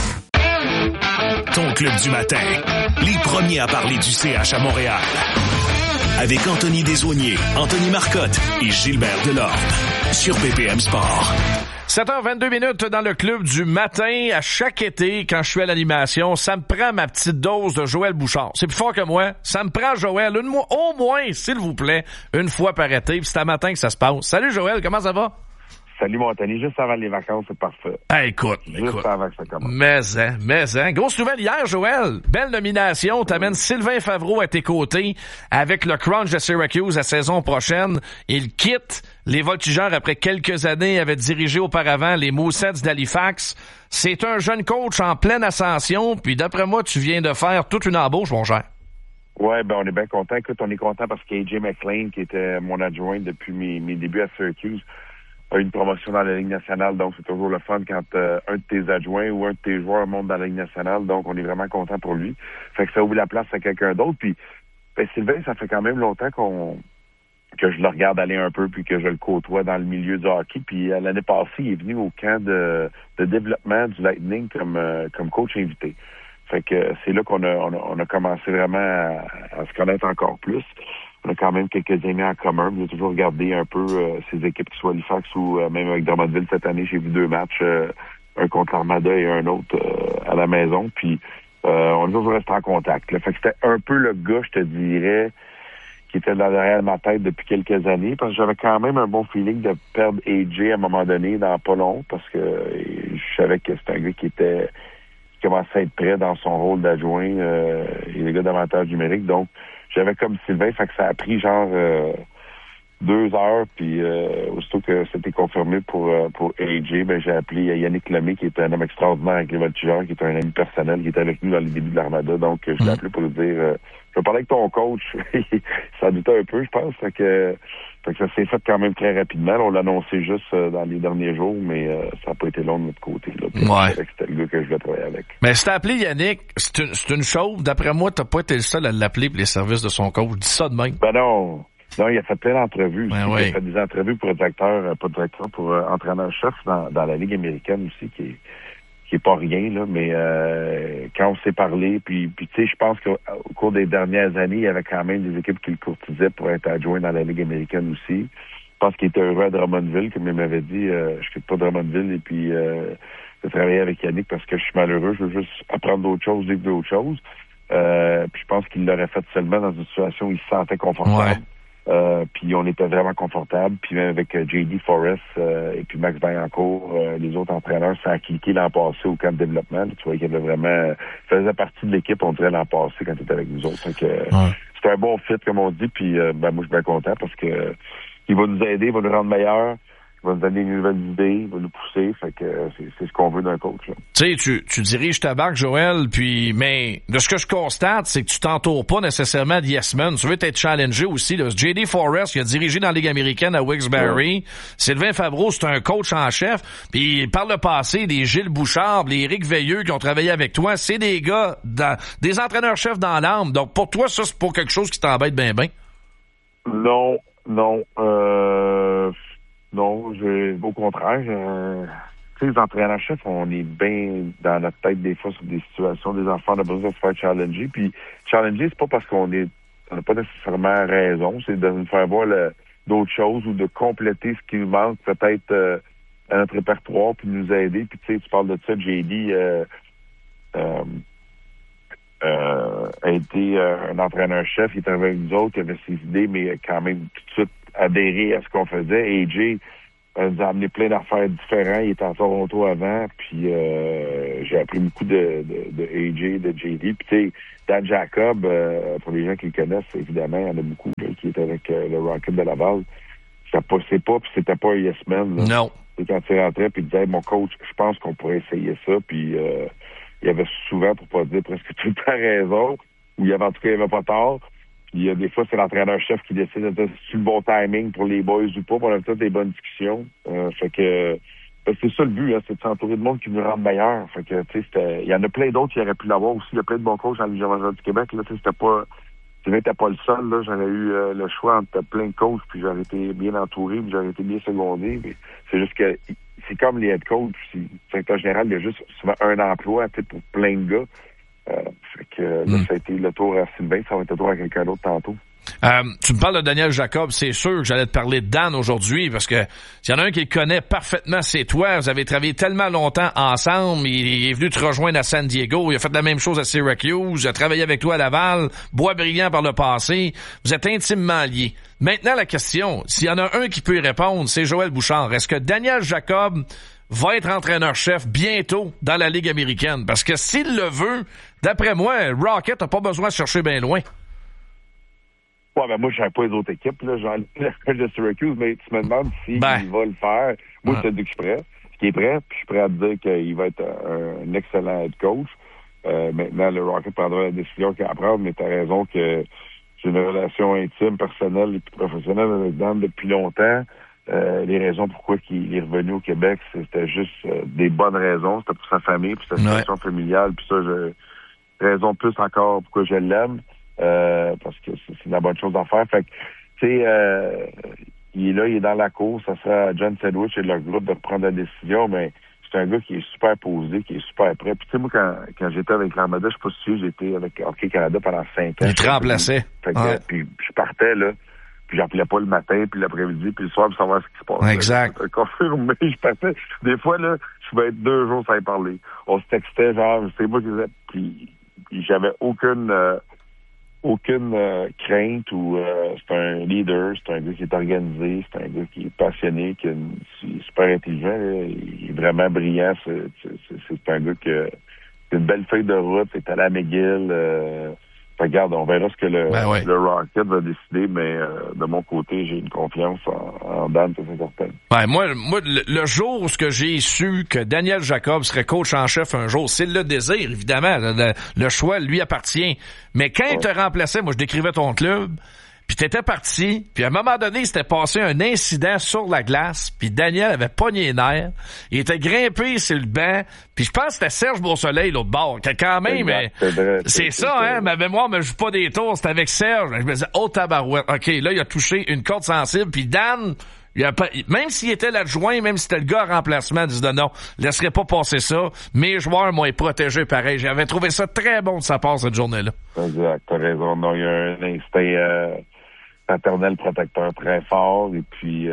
Ton club du matin, les premiers à parler du CH à Montréal. Avec Anthony Desaulniers, Anthony Marcotte et Gilbert Delorme. Sur BPM Sport.
7h22 dans le club du matin. À chaque été, quand je suis à l'animation, ça me prend ma petite dose de Joël Bouchard. C'est plus fort que moi. Ça me prend Joël, au moins, s'il vous plaît, une fois par été. Puis c'est à matin que ça se passe. Salut Joël, comment ça va?
Salut mon Anthony, juste avant les vacances, c'est parfait.
Hey, écoute.
Avant que ça commence.
Mais. Grosse nouvelle hier, Joël. Belle nomination. T'amènes Sylvain Favreau à tes côtés avec le Crunch de Syracuse la saison prochaine. Il quitte les Voltigeurs après quelques années. Il avait dirigé auparavant les Moussets d'Halifax. C'est un jeune coach en pleine ascension. Puis d'après moi, tu viens de faire toute une embauche, mon cher.
Ouais, on est bien content. Écoute, on est content parce qu'AJ McLean, qui était mon adjoint depuis mes débuts à Syracuse, a eu une promotion dans la Ligue nationale, donc c'est toujours le fun quand un de tes adjoints ou un de tes joueurs monte dans la Ligue nationale, donc on est vraiment content pour lui. Fait que ça ouvre la place à quelqu'un d'autre, puis Sylvain, ça fait quand même longtemps que je le regarde aller un peu, puis que je le côtoie dans le milieu du hockey, puis l'année passée, il est venu au camp de développement du Lightning comme coach invité. Fait que c'est là qu'on a commencé vraiment à se connaître encore plus. On a quand même quelques amis en commun. J'ai toujours regardé un peu ces équipes, que ce soit Halifax ou même avec Drummondville cette année. J'ai vu 2 matchs, un contre l'Armada et un autre à la maison. Puis on est toujours resté en contact. Là. Fait que c'était un peu le gars, je te dirais, qui était derrière ma tête depuis quelques années. Parce que j'avais quand même un bon feeling de perdre AJ à un moment donné dans pas long. Parce que je savais que c'était un gars qui commençait à être prêt dans son rôle d'adjoint et les gars d'avantage numérique. Donc, j'avais comme Sylvain, fait que ça a pris genre 2 heures, puis aussitôt que c'était confirmé pour AJ, j'ai appelé Yannick Lemay, qui est un homme extraordinaire avec les Voltigeurs, qui est un ami personnel, qui était avec nous dans les débuts de l'Armada. Donc, je l'ai appelé pour lui dire, je vais parler avec ton coach. Ça doutait un peu, je pense. Fait que ça s'est fait quand même très rapidement. On l'a annoncé juste dans les derniers jours, mais ça n'a pas été long de notre côté. Là.
Ouais.
C'était le gars que je voulais travailler avec.
Mais si t'as appelé Yannick, c'est une chose. D'après moi, t'as pas été le seul à l'appeler pour les services de son coach. Dis ça de même.
Ben non. Non, il a fait plein d'entrevues.
Ben
Il
oui.
a fait des entrevues pour pour entraîneur-chef dans la Ligue américaine aussi, qui est pas rien, là, mais quand on s'est parlé, puis tu sais, je pense qu'au cours des dernières années, il y avait quand même des équipes qui le courtisaient pour être adjoint dans la Ligue américaine aussi. Je pense qu'il était heureux à Drummondville, comme il m'avait dit, je quitte pas Drummondville et puis de travailler avec Yannick parce que je suis malheureux, je veux juste apprendre d'autres choses, vivre d'autres choses. Puis je pense qu'il l'aurait fait seulement dans une situation où il se sentait confortable.
Ouais.
Puis on était vraiment confortable. Puis même avec J.D. Forrest et puis Max Vaillancourt, les autres entraîneurs, ça a cliqué l'an passé au camp de développement. Tu vois qu'il avait vraiment faisait partie de l'équipe, on dirait, l'an passé quand il était avec nous autres. Donc, c'était un bon fit, comme on dit. Puis moi, je suis bien content parce que il va nous aider, il va nous rendre meilleurs. Il va nous donner une nouvelle idée, il va nous pousser, fait que c'est ce qu'on veut d'un coach.
Tu sais, tu diriges ta barque, Joël, mais de ce que je constate, c'est que tu t'entoures pas nécessairement de yes men. Tu veux être challengé aussi. Là. J.D. Forrest, il a dirigé dans la Ligue américaine à Wilkes-Barre. Ouais. Sylvain Favreau, c'est un coach en chef. Puis par le passé, des Gilles Bouchard, les Éric Veilleux qui ont travaillé avec toi, c'est des gars, des entraîneurs-chefs dans l'âme. Donc pour toi, ça, c'est pas quelque chose qui t'embête bien.
Non. Non, au contraire, tu sais, les entraîneurs-chefs, on est bien dans notre tête des fois sur des situations, des enfants, on a besoin de se faire challenger. Puis challenger, c'est pas parce qu'on n'a pas nécessairement raison, c'est de nous faire voir d'autres choses ou de compléter ce qui nous manque peut-être à notre répertoire, puis nous aider. Puis tu sais, tu parles de ça, JD a été un entraîneur-chef, il est arrivé avec nous autres, il avait ses idées, mais quand même tout de suite adhéré à ce qu'on faisait. AJ nous a amené plein d'affaires différentes. Il était en Toronto avant, puis j'ai appris beaucoup de AJ, de JD. Puis tu sais, Dan Jacob, pour les gens qui le connaissent, évidemment, il y en a beaucoup là, qui étaient avec le Rocket de Laval. C'était pas un yes man. Là.
Non.
Et quand il rentrait, puis il disait, mon coach, je pense qu'on pourrait essayer ça. Puis il y avait souvent, pour pas dire presque tout le temps raison, ou il y avait en tout cas, il y avait pas tort. Puis des fois, c'est l'entraîneur-chef qui décide de si le bon timing pour les boys ou pas. On a peut-être des bonnes discussions. Fait que c'est ça le but, hein, c'est de s'entourer de monde qui nous rend meilleur. Fait que tu sais, il y en a plein d'autres qui auraient pu l'avoir aussi. Il y a plein de bons coachs dans le Ligue majeure du Québec. Là, c'était pas le seul. Là, j'aurais eu le choix entre plein de coachs, puis j'aurais été bien entouré, puis j'aurais été bien secondé. Mais c'est juste que c'est comme les head coachs. En général, il y a juste souvent un emploi pour plein de gars. Fait que là, ça a été le tour à Sylvain, ça va être le tour à quelqu'un d'autre tantôt.
Tu me parles de Daniel Jacob, c'est sûr que j'allais te parler de Dan aujourd'hui, parce que s'il y en a un qui le connaît parfaitement, c'est toi. Vous avez travaillé tellement longtemps ensemble, il est venu te rejoindre à San Diego, il a fait la même chose à Syracuse, il a travaillé avec toi à Laval, Boisbriand par le passé, vous êtes intimement liés. Maintenant, la question, s'il y en a un qui peut y répondre, c'est Joël Bouchard. Est-ce que Daniel Jacob va être entraîneur-chef bientôt dans la Ligue américaine? Parce que s'il le veut, d'après moi, Rocket n'a pas besoin de chercher bien loin.
Ouais, ben moi, je savais pas les autres équipes, là, genre de Syracuse, mais tu me demandes s'il va le faire. Moi, je te dis que je suis prêt. Qui est prêt, puis je suis prêt à te dire qu'il va être un excellent head coach. Maintenant, le Rocket prendra la décision qu'il a à prendre, mais tu as raison que j'ai une relation intime, personnelle et puis professionnelle avec Dan depuis longtemps. Les raisons pourquoi il est revenu au Québec, c'était juste des bonnes raisons. C'était pour sa famille, puis sa situation familiale, puis ça, raison plus encore pourquoi je l'aime, parce que c'est la bonne chose à faire. Fait que, tu sais, il est là, il est dans la course, ça sera à John Sedgwick et leur groupe de prendre la décision, mais c'est un gars qui est super posé, qui est super prêt. Puis tu sais, moi, quand j'étais avec l'Armada, je sais pas si j'étais avec Hockey Canada pendant 5 ans.
Il te remplaçait.
Fait que, puis je partais, là. Puis j'appelais pas le matin, puis l'après-midi, puis le soir pour savoir ce qui se passe.
Exact.
Confirmé, je passais. Des fois, là, je pouvais être 2 jours sans y parler. On se textait, genre, c'est moi qui disais, puis j'avais aucune crainte ou c'est un leader, c'est un gars qui est organisé, c'est un gars qui est passionné, qui est super intelligent, là. Il est vraiment brillant. C'est un gars qui a une belle feuille de route, c'est allé à McGill. Regarde, on verra ce que le Rocket va décider, mais de mon côté, j'ai une confiance en Dan, c'est certain.
Ouais, moi, le jour où j'ai su que Daniel Jacob serait coach en chef un jour, c'est le désir, évidemment. Le choix lui appartient. Mais quand il te remplaçait, moi, je décrivais ton club, puis t'étais parti, puis à un moment donné, il s'était passé un incident sur la glace, puis Daniel avait pogné les nerfs, il était grimpé sur le banc, puis je pense que c'était Serge Beausoleil, l'autre bord, qui quand même, c'est ça, hein, ma mémoire me joue pas des tours, c'était avec Serge, je me disais, oh tabarouette, ok, là, il a touché une corde sensible, puis Dan, même s'il était l'adjoint, même si c'était le gars en remplacement, il disait non, laisserait pas passer ça, mes joueurs m'ont protégé pareil, j'avais trouvé ça très bon de sa part, cette journée-là.
Exact, t'as raison, non, il y a un instinct, paternel protecteur très fort, et puis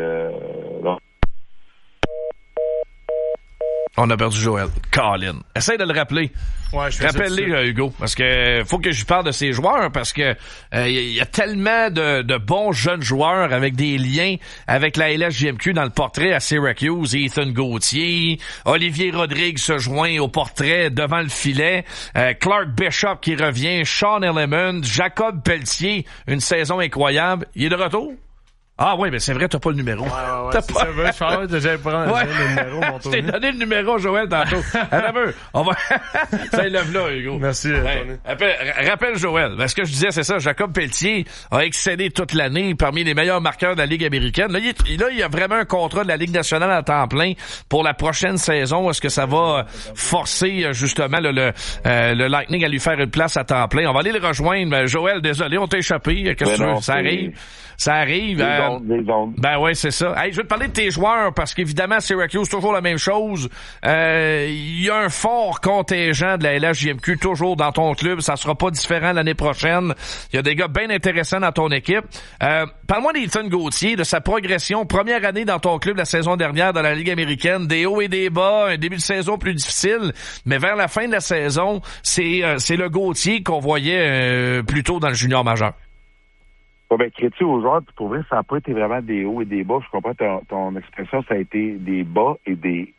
on a perdu Joël. Colin. Essaye de le rappeler.
Ouais,
rappelle-les, Hugo, parce que faut que je parle de ces joueurs, parce que il y a tellement de bons jeunes joueurs avec des liens avec la LHJMQ dans le portrait à Syracuse. Ethan Gauthier, Olivier Rodrigue se joint au portrait devant le filet, Clark Bishop qui revient, Sean Elliman, Jacob Pelletier, une saison incroyable. Il est de retour? Ah oui, mais c'est vrai, t'as pas le numéro.
T'as pas le numéro, mon
Je t'ai donné le numéro, Joël, tantôt. On va... Ça, lève-là, Hugo.
Merci, Tony.
Rappelle Joël. Ce que je disais, c'est ça. Jacob Pelletier a excellé toute l'année parmi les meilleurs marqueurs de la Ligue américaine. Là, il y a vraiment un contrat de la Ligue nationale à temps plein pour la prochaine saison. Est-ce que ça va forcer, justement, le Lightning à lui faire une place à temps plein? On va aller le rejoindre. Joël, désolé, on t'a échappé. Ça arrive.
zones.
Ben ouais, c'est ça. Hey, je vais te parler de tes joueurs parce qu'évidemment, Syracuse, toujours la même chose. Il y a un fort contingent de la LHJMQ toujours dans ton club. Ça sera pas différent l'année prochaine. Il y a des gars bien intéressants dans ton équipe. Parle-moi d'Ethan Gauthier, de sa progression. Première année dans ton club la saison dernière dans la Ligue américaine. Des hauts et des bas, un début de saison plus difficile. Mais vers la fin de la saison, c'est le Gauthier qu'on voyait plus tôt dans le junior majeur.
Ben, crées-tu aux joueurs, pour vrai, ça n'a pas été vraiment des hauts et des bas. Je comprends ton expression, ça a été des bas et des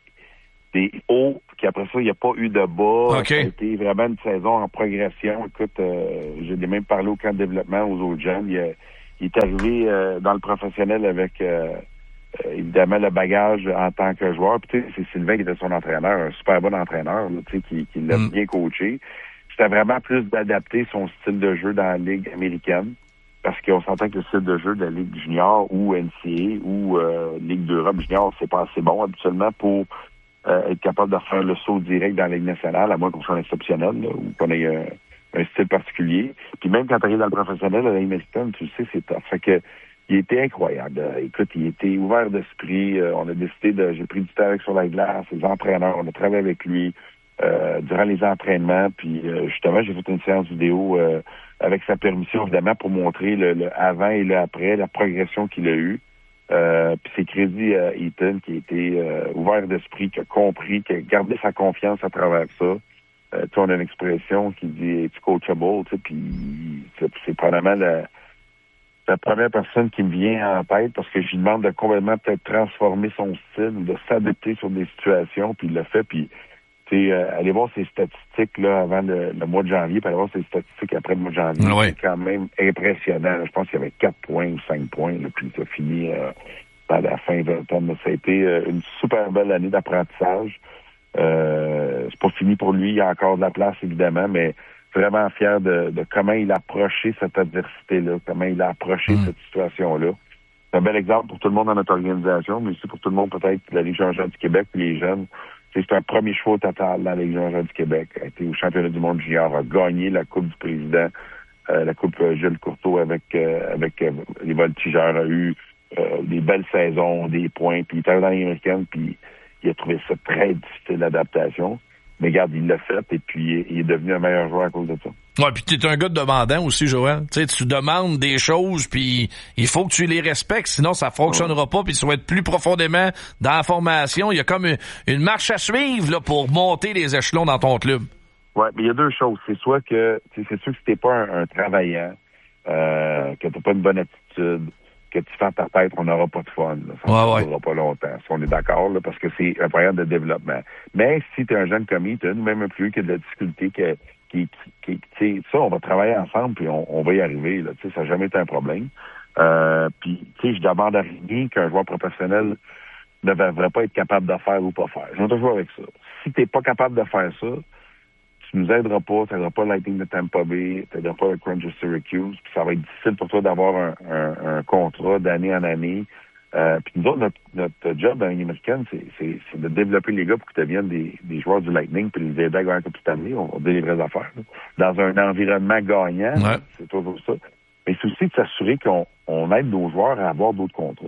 hauts, puis après ça, il n'y a pas eu de bas.
Okay.
Ça a été vraiment une saison en progression. Écoute, j'ai même parlé au camp de développement aux autres jeunes. Il est arrivé dans le professionnel avec évidemment le bagage en tant que joueur. Puis tu sais, c'est Sylvain qui était son entraîneur, un super bon entraîneur, là, tu sais, qui l'a bien coaché. C'était vraiment plus d'adapter son style de jeu dans la Ligue américaine. Parce qu'on s'entend que le style de jeu de la Ligue junior ou NCAA ou Ligue d'Europe junior, c'est pas assez bon habituellement pour être capable de faire le saut direct dans la Ligue nationale, à moins qu'on soit exceptionnel, là, ou qu'on ait un style particulier. Puis même quand tu arrives dans le professionnel, à la Ligue américaine, tu le sais, c'est tough. Fait que il était incroyable. Écoute, il était ouvert d'esprit. On a décidé j'ai pris du temps avec sur la glace, les entraîneurs, on a travaillé avec lui durant les entraînements. Puis justement, j'ai fait une séance vidéo avec sa permission, évidemment, pour montrer le avant et le après, la progression qu'il a eue. Puis c'est crédit à Ethan qui a été ouvert d'esprit, qui a compris, qui a gardé sa confiance à travers ça. Tu sais, on a une expression qui dit « it's coachable », tu sais, puis c'est probablement la première personne qui me vient en tête parce que je lui demande de complètement peut-être transformer son style, de s'adapter sur des situations, puis il l'a fait, puis aller voir ses statistiques là avant le mois de janvier, puis aller voir ses statistiques après le mois de janvier.
Ouais.
C'est quand même impressionnant. Je pense qu'il y avait 4 points ou 5 points, là, puis ça finit à la fin de l'automne. Ça a été une super belle année d'apprentissage. C'est pas fini pour lui, il y a encore de la place, évidemment, mais vraiment fier de comment il a approché cette adversité-là, comment il a approché cette situation-là. C'est un bel exemple pour tout le monde dans notre organisation, mais aussi pour tout le monde peut-être la Ligue junior du Québec, puis les jeunes. C'est un premier choix total dans la Ligue junior du Québec. A été au championnat du monde junior, a gagné la Coupe du Président, la Coupe Gilles Courteau avec les Voltigeurs, a eu des belles saisons, des points, puis il est arrivé dans la Ligue américaine, puis il a trouvé ça très difficile d'adaptation. Mais regarde, il l'a fait, et puis il est devenu un meilleur joueur à cause de ça.
Ouais, puis t'es un gars de demandant aussi, Joël. Tu sais, tu demandes des choses, puis il faut que tu les respectes, sinon ça fonctionnera pas, puis tu vas être plus profondément dans la formation. Il y a comme une marche à suivre là pour monter les échelons dans ton club.
Ouais, mais il y a deux choses. C'est soit que c'est sûr que si t'es pas un travaillant, que t'as pas une bonne attitude, que tu fais ta tête, on n'aura pas de fun. Là. Ça ne durera pas longtemps, si on est d'accord, là, parce que c'est un programme de développement. Mais si tu es un jeune commis, tu as nous-mêmes un plus qui a de la difficulté, tu sais, ça, on va travailler ensemble, puis on va y arriver. Là, ça n'a jamais été un problème. Puis, tu sais, je demande à rien qu'un joueur professionnel ne devrait pas être capable de faire ou pas faire. Je vais toujours avec ça. Si tu n'es pas capable de faire ça, tu nous aideras pas, tu n'aideras pas le Lightning de Tampa Bay, tu n'aideras pas le Crunch de Syracuse, puis ça va être difficile pour toi d'avoir un contrat d'année en année. Puis nous autres, notre job dans l'Union américaine, c'est de développer les gars pour qu'ils deviennent des joueurs du Lightning, puis les aider à gagner la Coupe Stanley. On va dire les vraies affaires. Là. Dans un environnement gagnant, c'est toujours ça. Mais c'est aussi de s'assurer qu'on aide nos joueurs à avoir d'autres contrats.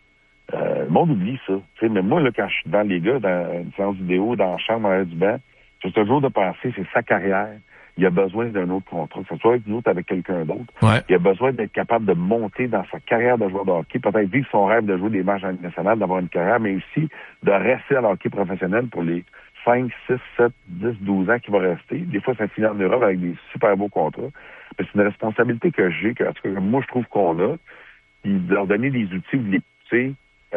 Le monde oublie ça. T'sais, mais moi, là, quand je suis devant les gars, dans une séance vidéo, dans la chambre, en du banc, j'ai toujours de penser, c'est sa carrière. Il a besoin d'un autre contrat, que ce soit avec nous ou avec quelqu'un d'autre. Ouais. Il a besoin d'être capable de monter dans sa carrière de joueur de hockey, peut-être vivre son rêve de jouer des matchs en Ligue nationale, d'avoir une carrière, mais aussi de rester à l'hockey professionnel pour les 5, 6, 7, 10, 12 ans qu'il va rester. Des fois, ça finit en Europe avec des super beaux contrats. Mais c'est une responsabilité que j'ai, en tout cas, moi, je trouve qu'on a, de leur donner des outils ou de les pousser.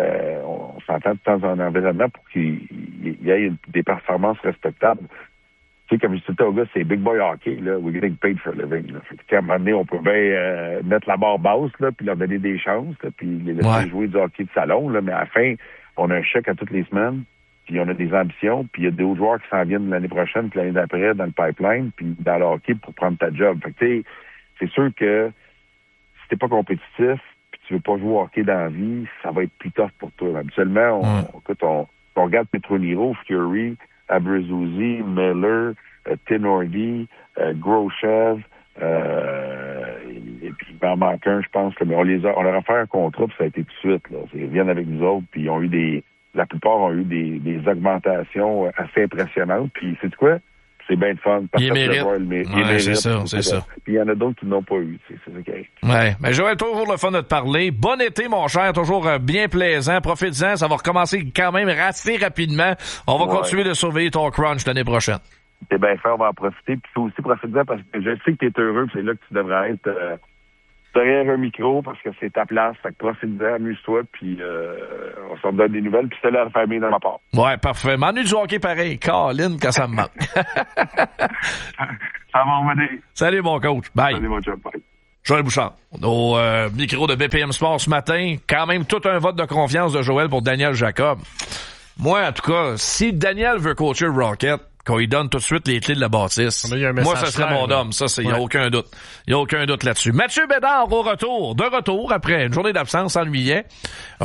On s'entend dans un environnement pour qu'il y ait des performances respectables. Tu sais, comme je disais au gars, c'est big boy hockey, là. We're getting paid for a living, là. Fait que, à un moment donné, on peut bien mettre la barre basse, là, puis leur donner des chances, là, puis les laisser jouer du hockey de salon, là. Mais à la fin, on a un chèque à toutes les semaines, puis on a des ambitions, puis il y a d'autres joueurs qui s'en viennent l'année prochaine, puis l'année d'après, dans le pipeline, puis dans le hockey pour prendre ta job. Fait que, tu sais, c'est sûr que si t'es pas compétitif, tu veux pas jouer au hockey dans la vie, ça va être plus tough pour toi. Habituellement, on regarde Petroniro, Fury, Abruzzese, Miller, Tenordi, Groshev, puis il m'en manque un, je pense que mais on leur a fait un contrat, puis ça a été tout de suite. Là. Ils viennent avec nous autres, puis ils ont eu la plupart ont eu des augmentations assez impressionnantes. Puis c'est quoi? C'est bien de fun.
Il mérite. C'est ça.
Puis il y en a d'autres qui n'ont pas eu. C'est ça qui arrive.
Ouais. Mais Joël, toujours le fun de te parler. Bon été, mon cher. Toujours bien plaisant. Profite-en. Ça va recommencer quand même assez rapidement. On va continuer de surveiller ton crunch l'année prochaine.
T'es bien fait, on va en profiter. Puis toi aussi, profite-en parce que je sais que t'es heureux. Puis c'est là que tu devrais être derrière un micro parce que c'est ta place. Fait que profite-en, amuse-toi. Puis on s'en donne des nouvelles. Puis c'est là la famille de ma part.
Ouais, parfait. M'ennuie du hockey pareil. Caroline, quand ça me manque.
Ça va revenir.
Salut, mon coach. Bye.
Salut, mon chum. Bye.
Joël Bouchard, au micro de BPM Sport ce matin. Quand même tout un vote de confiance de Joël pour Daniel Jacob. Moi, en tout cas, si Daniel veut coacher le Rocket, qu'on lui donne tout de suite les clés de la bâtisse. Moi, ça serait mon homme. Ça, il n'y a aucun doute. Il n'y a aucun doute là-dessus. Mathieu Bédard au retour. De retour, après une journée d'absence, s'ennuyait. Il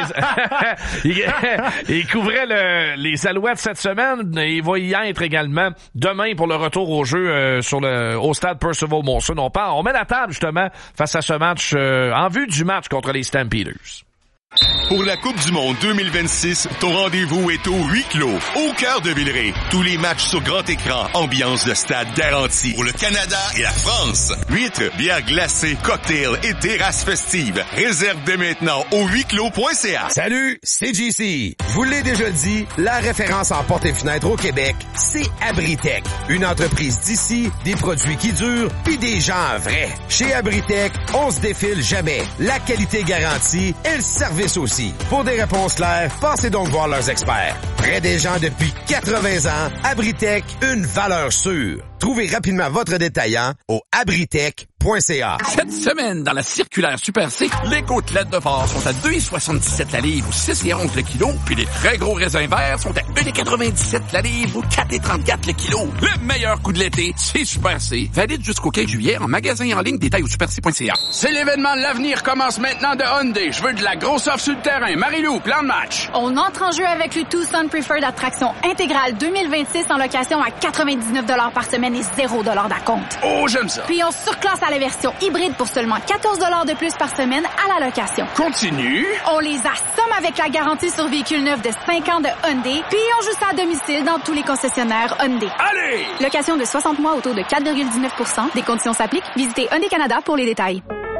couvrait les Alouettes cette semaine. Il va y être également demain pour le retour au jeu au stade Percival Molson. On met la table, justement, face à ce match, en vue du match contre les Stampeders.
Pour la Coupe du Monde 2026, ton rendez-vous est au huis clos, au cœur de Villeray. Tous les matchs sur grand écran, ambiance de stade garantie. Pour le Canada et la France, huîtres, bières glacées, cocktails et terrasses festives. Réserve dès maintenant au huisclos.ca.
Salut, c'est JC. Je vous l'ai déjà dit, la référence en portes et fenêtres au Québec, c'est Abritech. Une entreprise d'ici, des produits qui durent, puis des gens vrais. Chez Abritech, on se défile jamais. La qualité garantie et le service aussi. Pour des réponses claires, passez donc voir leurs experts. Près des gens depuis 80 ans, Abritech, une valeur sûre. Trouvez rapidement votre détaillant au abritech.ca.
Cette semaine, dans la circulaire Super C, les côtelettes de porc sont à 2,77 la livre ou 6,11 le kilo, puis les très gros raisins verts sont à 1,97 la livre ou 4,34 le kilo. Le meilleur coup de l'été, c'est Super C. Valide jusqu'au 15 juillet en magasin et en ligne, détail au superc.ca. C'est l'événement de l'avenir commence maintenant de Hyundai. Je veux de la grosse offre sur le terrain. Marie-Lou, plan de match.
On entre en jeu avec le Tucson Preferred Attraction intégrale 2026 en location à 99 $ par semaine et 0 $ d'acompte.
Oh, j'aime ça.
Puis on surclasse à la version hybride pour seulement 14 $ de plus par semaine à la location.
Continue.
On les assomme avec la garantie sur véhicule neuf de 5 ans de Hyundai, puis on joue ça à domicile dans tous les concessionnaires Hyundai.
Allez!
Location de 60 mois au taux de 4,19 %. Des conditions s'appliquent. Visitez Hyundai Canada pour les détails.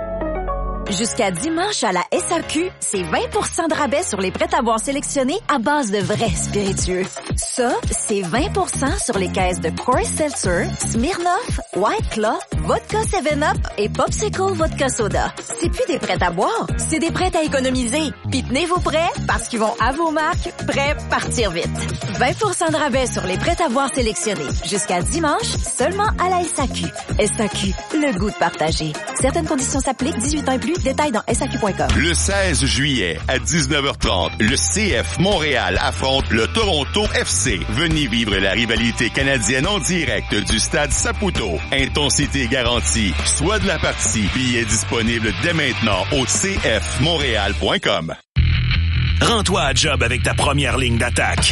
Jusqu'à dimanche à la SAQ, c'est 20 % de rabais sur les prêts-à-boire sélectionnés à base de vrais spiritueux. Ça, c'est 20 % sur les caisses de Coors Seltzer, Smirnoff, White Claw, Vodka 7-Up et Popsicle Vodka Soda. C'est plus des prêts-à-boire, c'est des prêts à économiser. Puis tenez-vous prêts parce qu'ils vont à vos marques, prêts partir vite. 20 % de rabais sur les prêts-à-boire sélectionnés. Jusqu'à dimanche, seulement à la SAQ. SAQ, le goût de partager. Certaines conditions s'appliquent, 18 ans et plus. Détails dans SAQ.com.
Le 16 juillet à 19h30, le CF Montréal affronte le Toronto FC. Venez vivre la rivalité canadienne en direct du stade Saputo. Intensité garantie. Soit de la partie. Billets disponibles dès maintenant au cfmontréal.com.
Rends-toi à job avec ta première ligne d'attaque.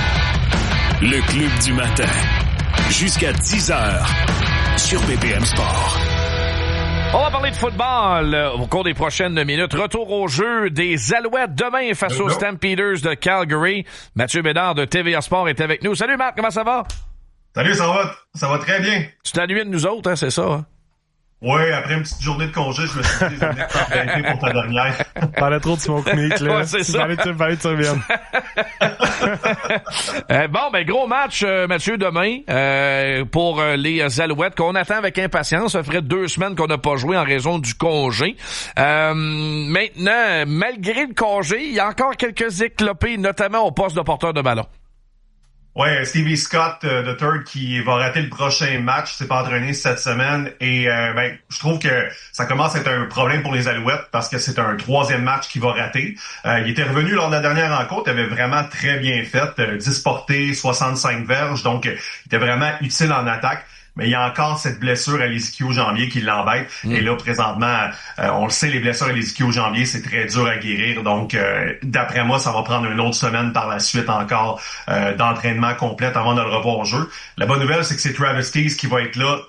Le Club du matin. Jusqu'à 10h sur BPM Sport.
On va parler de football au cours des prochaines minutes. Retour au jeu des Alouettes demain face aux Stampeders de Calgary. Mathieu Bédard de TVA Sport est avec nous. Salut Marc, comment ça va?
Salut, ça va très bien.
Tu t'ennuies de nous autres, hein, c'est ça? Hein?
Oui, après une petite journée de congé, je me suis dit, je vais venir pour ta dernière.
Parlais trop de smoke meat, là.
Ouais, c'est ça.
Fallait que tu reviennes.
Bon, ben, gros match, Mathieu, demain, pour les Alouettes, qu'on attend avec impatience. Ça ferait 2 semaines qu'on n'a pas joué en raison du congé. Maintenant, malgré le congé, il y a encore quelques éclopés, notamment au poste de porteur de ballon.
Ouais, Stevie Scott de Third qui va rater le prochain match, s'est pas entraîné cette semaine et je trouve que ça commence à être un problème pour les Alouettes parce que c'est un 3e match qu'il va rater. Il était revenu lors de la dernière rencontre, il avait vraiment très bien fait, 10 portées, 65 verges, donc il était vraiment utile en attaque. Mais il y a encore cette blessure à l'ischio-jambier qui l'embête. Et là, présentement, on le sait, les blessures à l'ischio-jambier, c'est très dur à guérir. Donc, d'après moi, ça va prendre une autre semaine par la suite encore d'entraînement complet avant de le revoir au jeu. La bonne nouvelle, c'est que c'est Travis Tease qui va être là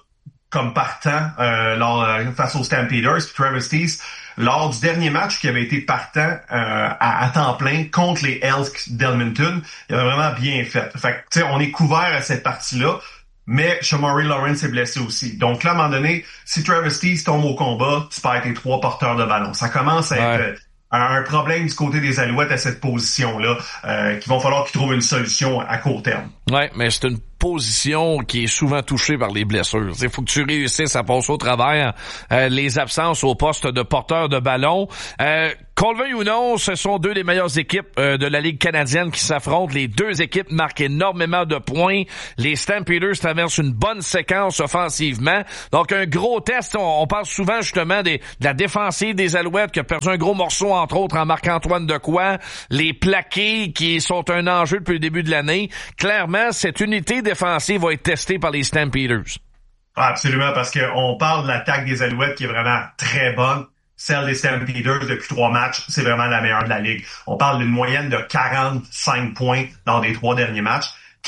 comme partant face aux Stampeders, puis Travis Stees, lors du dernier match qui avait été partant à temps plein contre les Elks d'Edmonton, il avait vraiment bien fait. Fait que, tu sais, on est couvert à cette partie-là, mais Shamari Lawrence est blessé aussi. Donc là, à un moment donné, si Travis Stees tombe au combat, tu perds tes 3 porteurs de ballon. Ça commence à être un problème du côté des Alouettes à cette position-là, qu'il va falloir qu'ils trouvent une solution à court terme.
Ouais, mais c'est une position qui est souvent touchée par les blessures. Il faut que tu réussisses à passer au travers les absences au poste de porteur de ballon. Qu'on le veuille ou non, ce sont 2 des meilleures équipes de la Ligue canadienne qui s'affrontent. Les 2 équipes marquent énormément de points. Les Stampeders traversent une bonne séquence offensivement. Donc, un gros test. On parle souvent justement de la défensive des Alouettes qui a perdu un gros morceau, entre autres, en Marc-Antoine Dequoy. Les plaqués qui sont un enjeu depuis le début de l'année. Clairement, cette unité défensive va être testée par les Stampeders.
Absolument, parce qu'on parle de l'attaque des Alouettes qui est vraiment très bonne. Celle des Stampeders depuis 3 matchs, c'est vraiment la meilleure de la Ligue. On parle d'une moyenne de 45 points dans les 3 derniers matchs,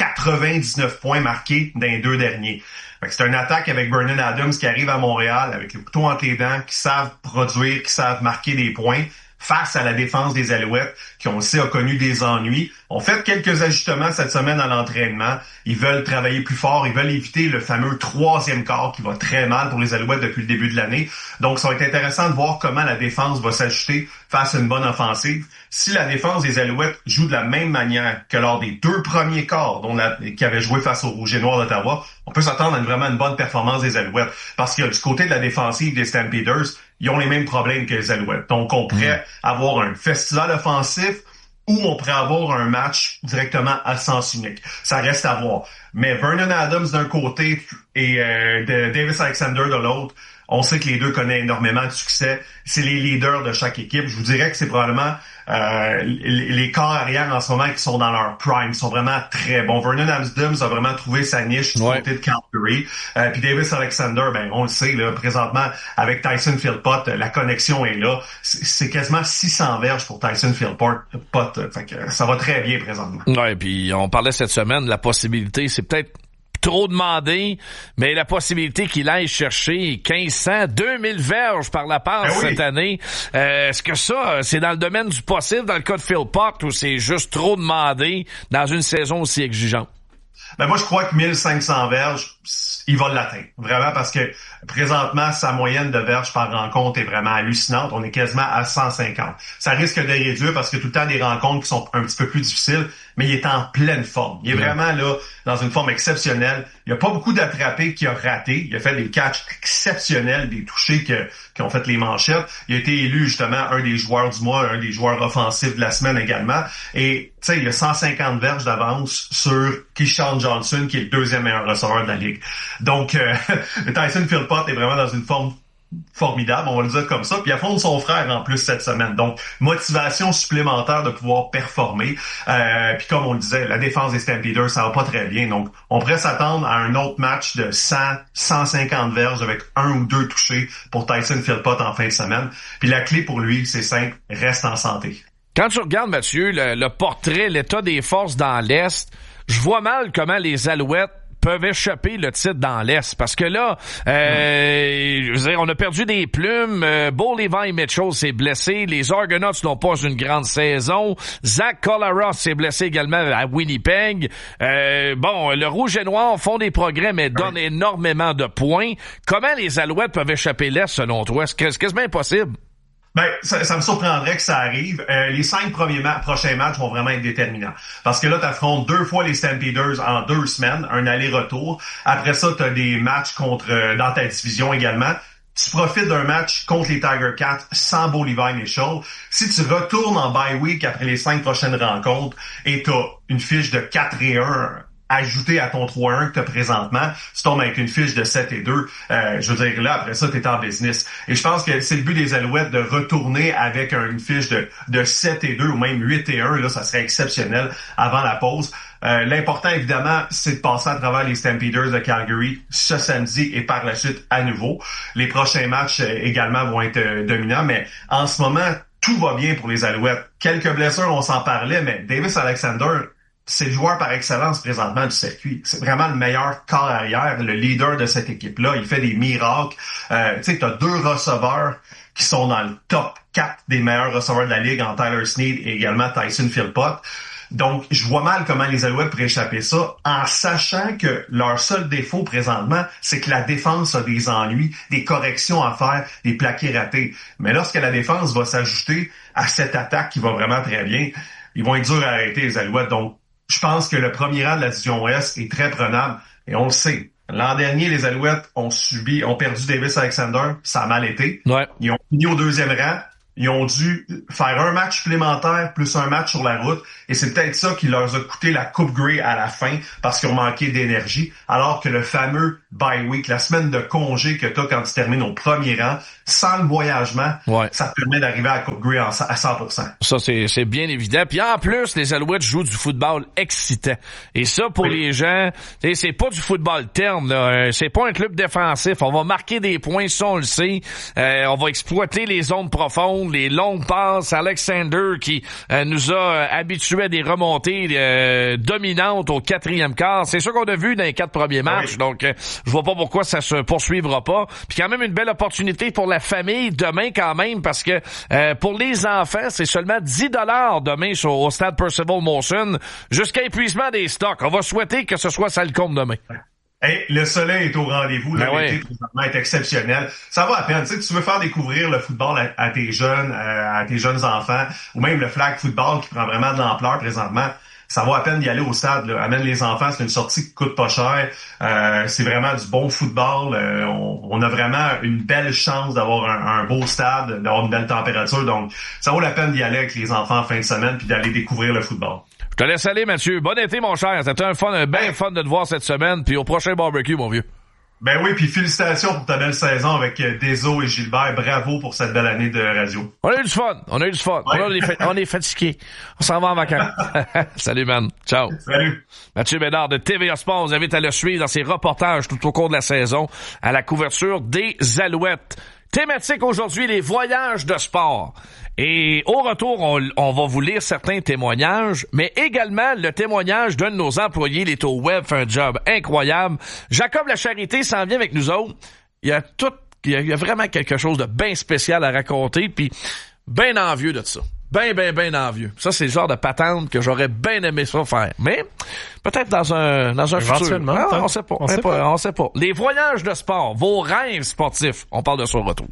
99 points marqués dans les 2 derniers. Fait que c'est une attaque avec Vernon Adams qui arrive à Montréal avec le couteau entre les dents, qui savent produire, qui savent marquer des points face à la défense des Alouettes, qui on le sait a connu des ennuis. On fait quelques ajustements cette semaine à l'entraînement. Ils veulent travailler plus fort, ils veulent éviter le fameux 3e quart qui va très mal pour les Alouettes depuis le début de l'année. Donc, ça va être intéressant de voir comment la défense va s'ajuster face à une bonne offensive. Si la défense des Alouettes joue de la même manière que lors des 2 premiers quarts qui avaient joué face aux Rouges et Noirs d'Ottawa, on peut s'attendre à vraiment une bonne performance des Alouettes. Parce que du côté de la défensive des Stampeders, ils ont les mêmes problèmes que les Alouettes. Donc, on pourrait avoir un festival offensif ou on pourrait avoir un match directement à sens unique. Ça reste à voir. Mais Vernon Adams d'un côté et Davis Alexander de l'autre, on sait que les 2 connaissent énormément de succès. C'est les leaders de chaque équipe. Je vous dirais que c'est probablement les corps arrière en ce moment qui sont dans leur prime. Ils sont vraiment très bons. Vernon Adams a vraiment trouvé sa niche du côté de Calgary. Puis Davis Alexander, on le sait, là, présentement, avec Tyson Philpott, la connexion est là. C'est quasiment 600 verges pour Tyson Philpott. Fait que ça va très bien présentement.
Ouais, puis on parlait cette semaine de la possibilité, c'est peut-être trop demandé, mais la possibilité qu'il aille chercher 1500, 2000 verges par la passe cette année, est-ce que ça, c'est dans le domaine du possible dans le cas de Philpott ou c'est juste trop demandé dans une saison aussi exigeante?
Moi, je crois que 1500 verges, il va l'atteindre. Vraiment, parce que présentement, sa moyenne de verges par rencontre est vraiment hallucinante. On est quasiment à 150. Ça risque de réduire parce que tout le temps des rencontres qui sont un petit peu plus difficiles, mais il est en pleine forme. Il est vraiment là, dans une forme exceptionnelle. Il n'y a pas beaucoup d'attrapés qu'il a raté. Il a fait des catchs exceptionnels, des touchés qui ont fait les manchettes. Il a été élu justement un des joueurs du mois, un des joueurs offensifs de la semaine également. Et tu sais, il a 150 verges d'avance sur Keyshawn Johnson, qui est le 2e meilleur receveur de la Ligue. Donc, Tyson Philpott est vraiment dans une forme formidable, on va le dire comme ça, puis il affronte son frère en plus cette semaine. Donc, motivation supplémentaire de pouvoir performer. Puis comme on le disait, la défense des Stampeders, ça va pas très bien. Donc, on pourrait s'attendre à un autre match de 100, 150 verges avec 1 ou 2 touchés pour Tyson Philpott en fin de semaine. Puis la clé pour lui, c'est simple, reste en santé.
Quand tu regardes, Mathieu, le portrait, l'état des forces dans l'Est, je vois mal comment les Alouettes peuvent échapper le titre dans l'Est. Parce que là, je veux dire, on a perdu des plumes. Bo Levi Mitchell s'est blessé. Les Argonauts n'ont pas une grande saison. Zach Collaros s'est blessé également à Winnipeg. Le Rouge et Noir font des progrès, mais donnent énormément de points. Comment les Alouettes peuvent échapper l'Est, selon toi? Est-ce quasiment impossible?
Ça me surprendrait que ça arrive. Les 5 prochains matchs vont vraiment être déterminants. Parce que là, t'affrontes 2 fois les Stampeders en 2 semaines, un aller-retour. Après ça, t'as des matchs dans ta division également. Tu profites d'un match contre les Tiger Cats sans Bo Levi Mitchell. Si tu retournes en bye week après les 5 prochaines rencontres et t'as une fiche de 4-1 ajouté à ton 3-1 que tu as présentement, tu tombes avec une fiche de 7-2. Je veux dire, là, après ça, tu es en business. Et je pense que c'est le but des Alouettes de retourner avec une fiche de 7-2 ou même 8-1. Là, ça serait exceptionnel avant la pause. L'important, évidemment, c'est de passer à travers les Stampeders de Calgary ce samedi et par la suite à nouveau. Les prochains matchs également vont être dominants, mais en ce moment, tout va bien pour les Alouettes. Quelques blessures, on s'en parlait, mais Davis Alexander c'est le joueur par excellence présentement du circuit. C'est vraiment le meilleur corps arrière, le leader de cette équipe-là. Il fait des miracles. Tu sais, t'as 2 receveurs qui sont dans le top 4 des meilleurs receveurs de la ligue en Tyler Snead et également Tyson Philpott. Donc, je vois mal comment les Alouettes pourraient échapper ça en sachant que leur seul défaut présentement, c'est que la défense a des ennuis, des corrections à faire, des plaqués ratés. Mais lorsque la défense va s'ajouter à cette attaque qui va vraiment très bien, ils vont être durs à arrêter, les Alouettes. Donc, je pense que le premier rang de la division Ouest est très prenable et on le sait. L'an dernier, les Alouettes ont perdu Davis Alexander, ça a mal été.
Ouais.
Ils ont fini au 2e rang. Ils ont dû faire un match supplémentaire plus un match sur la route et c'est peut-être ça qui leur a coûté la Coupe Grey à la fin parce qu'ils ont manqué d'énergie alors que le fameux bye week, la semaine de congé que t'as quand tu termines au premier rang, sans le voyagement, ça te permet d'arriver à la Coupe Grey à 100%.
Ça, c'est bien évident. Puis en plus, les Alouettes jouent du football excitant. Et ça, pour les gens, c'est pas du football terne, là. C'est pas un club défensif. On va marquer des points, ça, on le sait. On va exploiter les zones profondes, les longues passes. Alexander qui nous a habitués à des remontées dominantes au 4e quart. C'est ça qu'on a vu dans les 4 premiers matchs. Donc, je vois pas pourquoi ça se poursuivra pas. Puis quand même une belle opportunité pour la famille demain quand même parce que pour les enfants, c'est seulement 10 $ demain au stade Percival Molson jusqu'à épuisement des stocks. On va souhaiter que ce soit ça le compte demain.
Hey, le soleil est au rendez-vous. L'été présentement est exceptionnel. Ça va à peine. Tu sais, tu veux faire découvrir le football à tes jeunes enfants, ou même le flag football qui prend vraiment de l'ampleur présentement. Ça vaut à peine d'y aller au stade. Là. Amène les enfants, c'est une sortie qui coûte pas cher. C'est vraiment du bon football. On a vraiment une belle chance d'avoir un beau stade, d'avoir une belle température. Donc, ça vaut la peine d'y aller avec les enfants en fin de semaine puis d'aller découvrir le football.
Je te laisse aller, Mathieu. Bon été, mon cher. C'était un fun de te voir cette semaine. Puis au prochain barbecue, mon vieux.
Ben oui, puis félicitations pour ta belle saison avec Deso et Gilbert. Bravo pour cette belle année de radio.
On a eu du fun. Ouais. On est fatigués. On s'en va en vacances. Salut, man. Ciao.
Salut.
Mathieu Bédard de TVA Sport vous invite à le suivre dans ses reportages tout au cours de la saison à la couverture des Alouettes. Thématique aujourd'hui, les voyages de sport. Et au retour, on va vous lire certains témoignages, mais également le témoignage d'un de nos employés, les Taux Web, fait un job incroyable. Jacob Lacharité s'en vient avec nous autres. Il y a vraiment quelque chose de bien spécial à raconter, puis bien envieux de ça. Ben envieux. Ça, c'est le genre de patente que j'aurais bien aimé ça faire. Mais peut-être dans un futur. On sait pas. Les voyages de sport, vos rêves sportifs. On parle de ça au retour.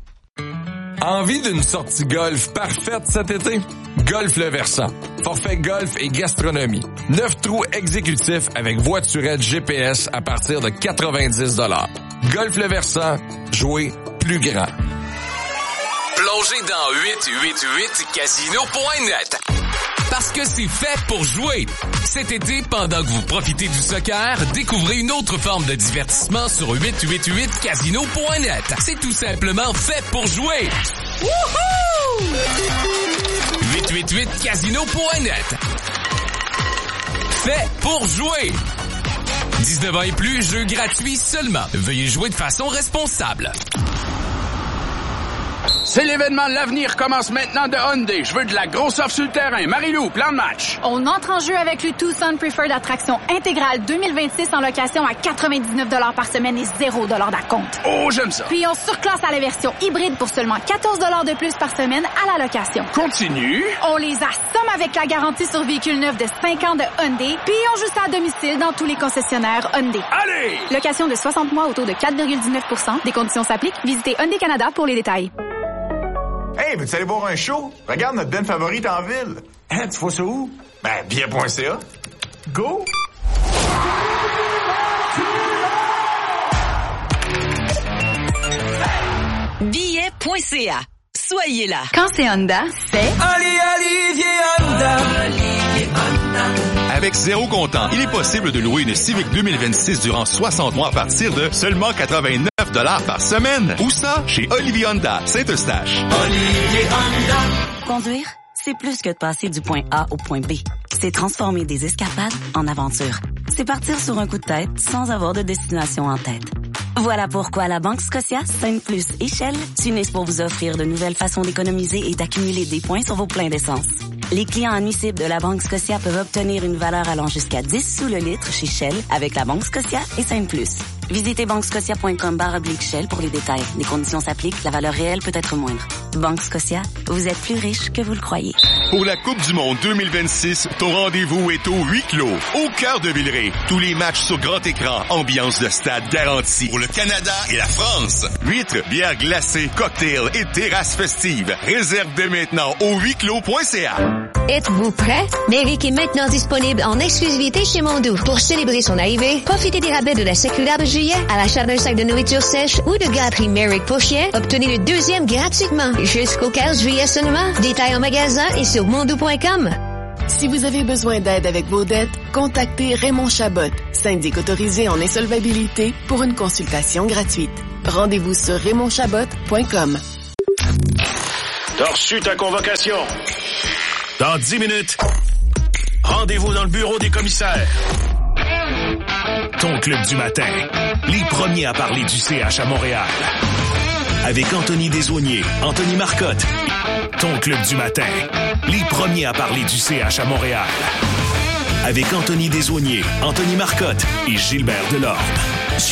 Envie d'une sortie golf parfaite cet été? Golf Le Versant. Forfait golf et gastronomie. 9 trous exécutifs avec voiturette GPS à partir de 90 $. Golf Le Versant. Jouer plus grand.
Plongez dans 888casino.net. Parce que c'est fait pour jouer. Cet été, pendant que vous profitez du soccer, découvrez une autre forme de divertissement sur 888casino.net. C'est tout simplement fait pour jouer. Wouhou! 888casino.net. Fait pour jouer. 19 ans et plus, jeu gratuit seulement. Veuillez jouer de façon responsable.
C'est l'événement de l'avenir commence maintenant de Hyundai. Je veux de la grosse offre sur le terrain. Marie-Lou, plan de match.
On entre en jeu avec le Tucson Preferred Attraction intégrale 2026 en location à 99 $ par semaine et 0 $ d'acompte.
Oh, j'aime ça.
Puis on surclasse à la version hybride pour seulement 14 $ de plus par semaine à la location.
Continue.
On les assomme avec la garantie sur véhicule neuf de 5 ans de Hyundai, puis on joue ça à domicile dans tous les concessionnaires Hyundai.
Allez!
Location de 60 mois au taux de 4,19 %. Des conditions s'appliquent. Visitez Hyundai Canada pour les détails.
Hey, veux-tu aller voir un show? Regarde notre band favorite en ville. Hein, tu vois ça où? Ben, bien.ca. Go!
Billet.ca. Soyez là.
Quand c'est Honda, c'est...
Olivier Honda.
Avec zéro comptant, il est possible de louer une Civic 2026 durant 60 mois à partir de seulement 89 $ par semaine. Où ça? Chez Olivier Honda, Saint-Eustache.
Olivier Honda.
Conduire, c'est plus que de passer du point A au point B. C'est transformer des escapades en aventures. C'est partir sur un coup de tête sans avoir de destination en tête. Voilà pourquoi la Banque Scotia, Sainte Plus et Shell s'unissent pour vous offrir de nouvelles façons d'économiser et d'accumuler des points sur vos pleins d'essence. Les clients admissibles de la Banque Scotia peuvent obtenir une valeur allant jusqu'à 10 sous le litre chez Shell avec la Banque Scotia et Simplus. Visitez banquescotia.com/Shell pour les détails. Les conditions s'appliquent, la valeur réelle peut être moindre. Banque Scotia, vous êtes plus riche que vous le croyez.
Pour la Coupe du Monde 2026, ton rendez-vous est au huis clos, au cœur de Villeray. Tous les matchs sur grand écran, ambiance de stade garantie. Pour le Canada et la France, huîtres, bières glacées, cocktails et terrasses festives. Réserve dès maintenant au huisclos.ca.
Êtes-vous prêt? Merrick est maintenant disponible en exclusivité chez Mondou. Pour célébrer son arrivée, profitez des rabais de la sécurité de juillet à l'achat d'un sac de nourriture sèche ou de gâterie Merrick pour chien. Obtenez le deuxième gratuitement jusqu'au 15 juillet seulement. Détails en magasin et sur mondou.com.
Si vous avez besoin d'aide avec vos dettes, contactez Raymond Chabot, syndic autorisé en insolvabilité, pour une consultation gratuite. Rendez-vous sur raymondchabot.com.
T'as reçu ta convocation. Dans 10 minutes, rendez-vous dans le bureau des commissaires. Ton club du matin, les premiers à parler du CH à Montréal. Avec Anthony Desaulniers, Anthony Marcotte. Ton club du matin, les premiers à parler du CH à Montréal. Avec Anthony Desaulniers, Anthony Marcotte et Gilbert Delorme.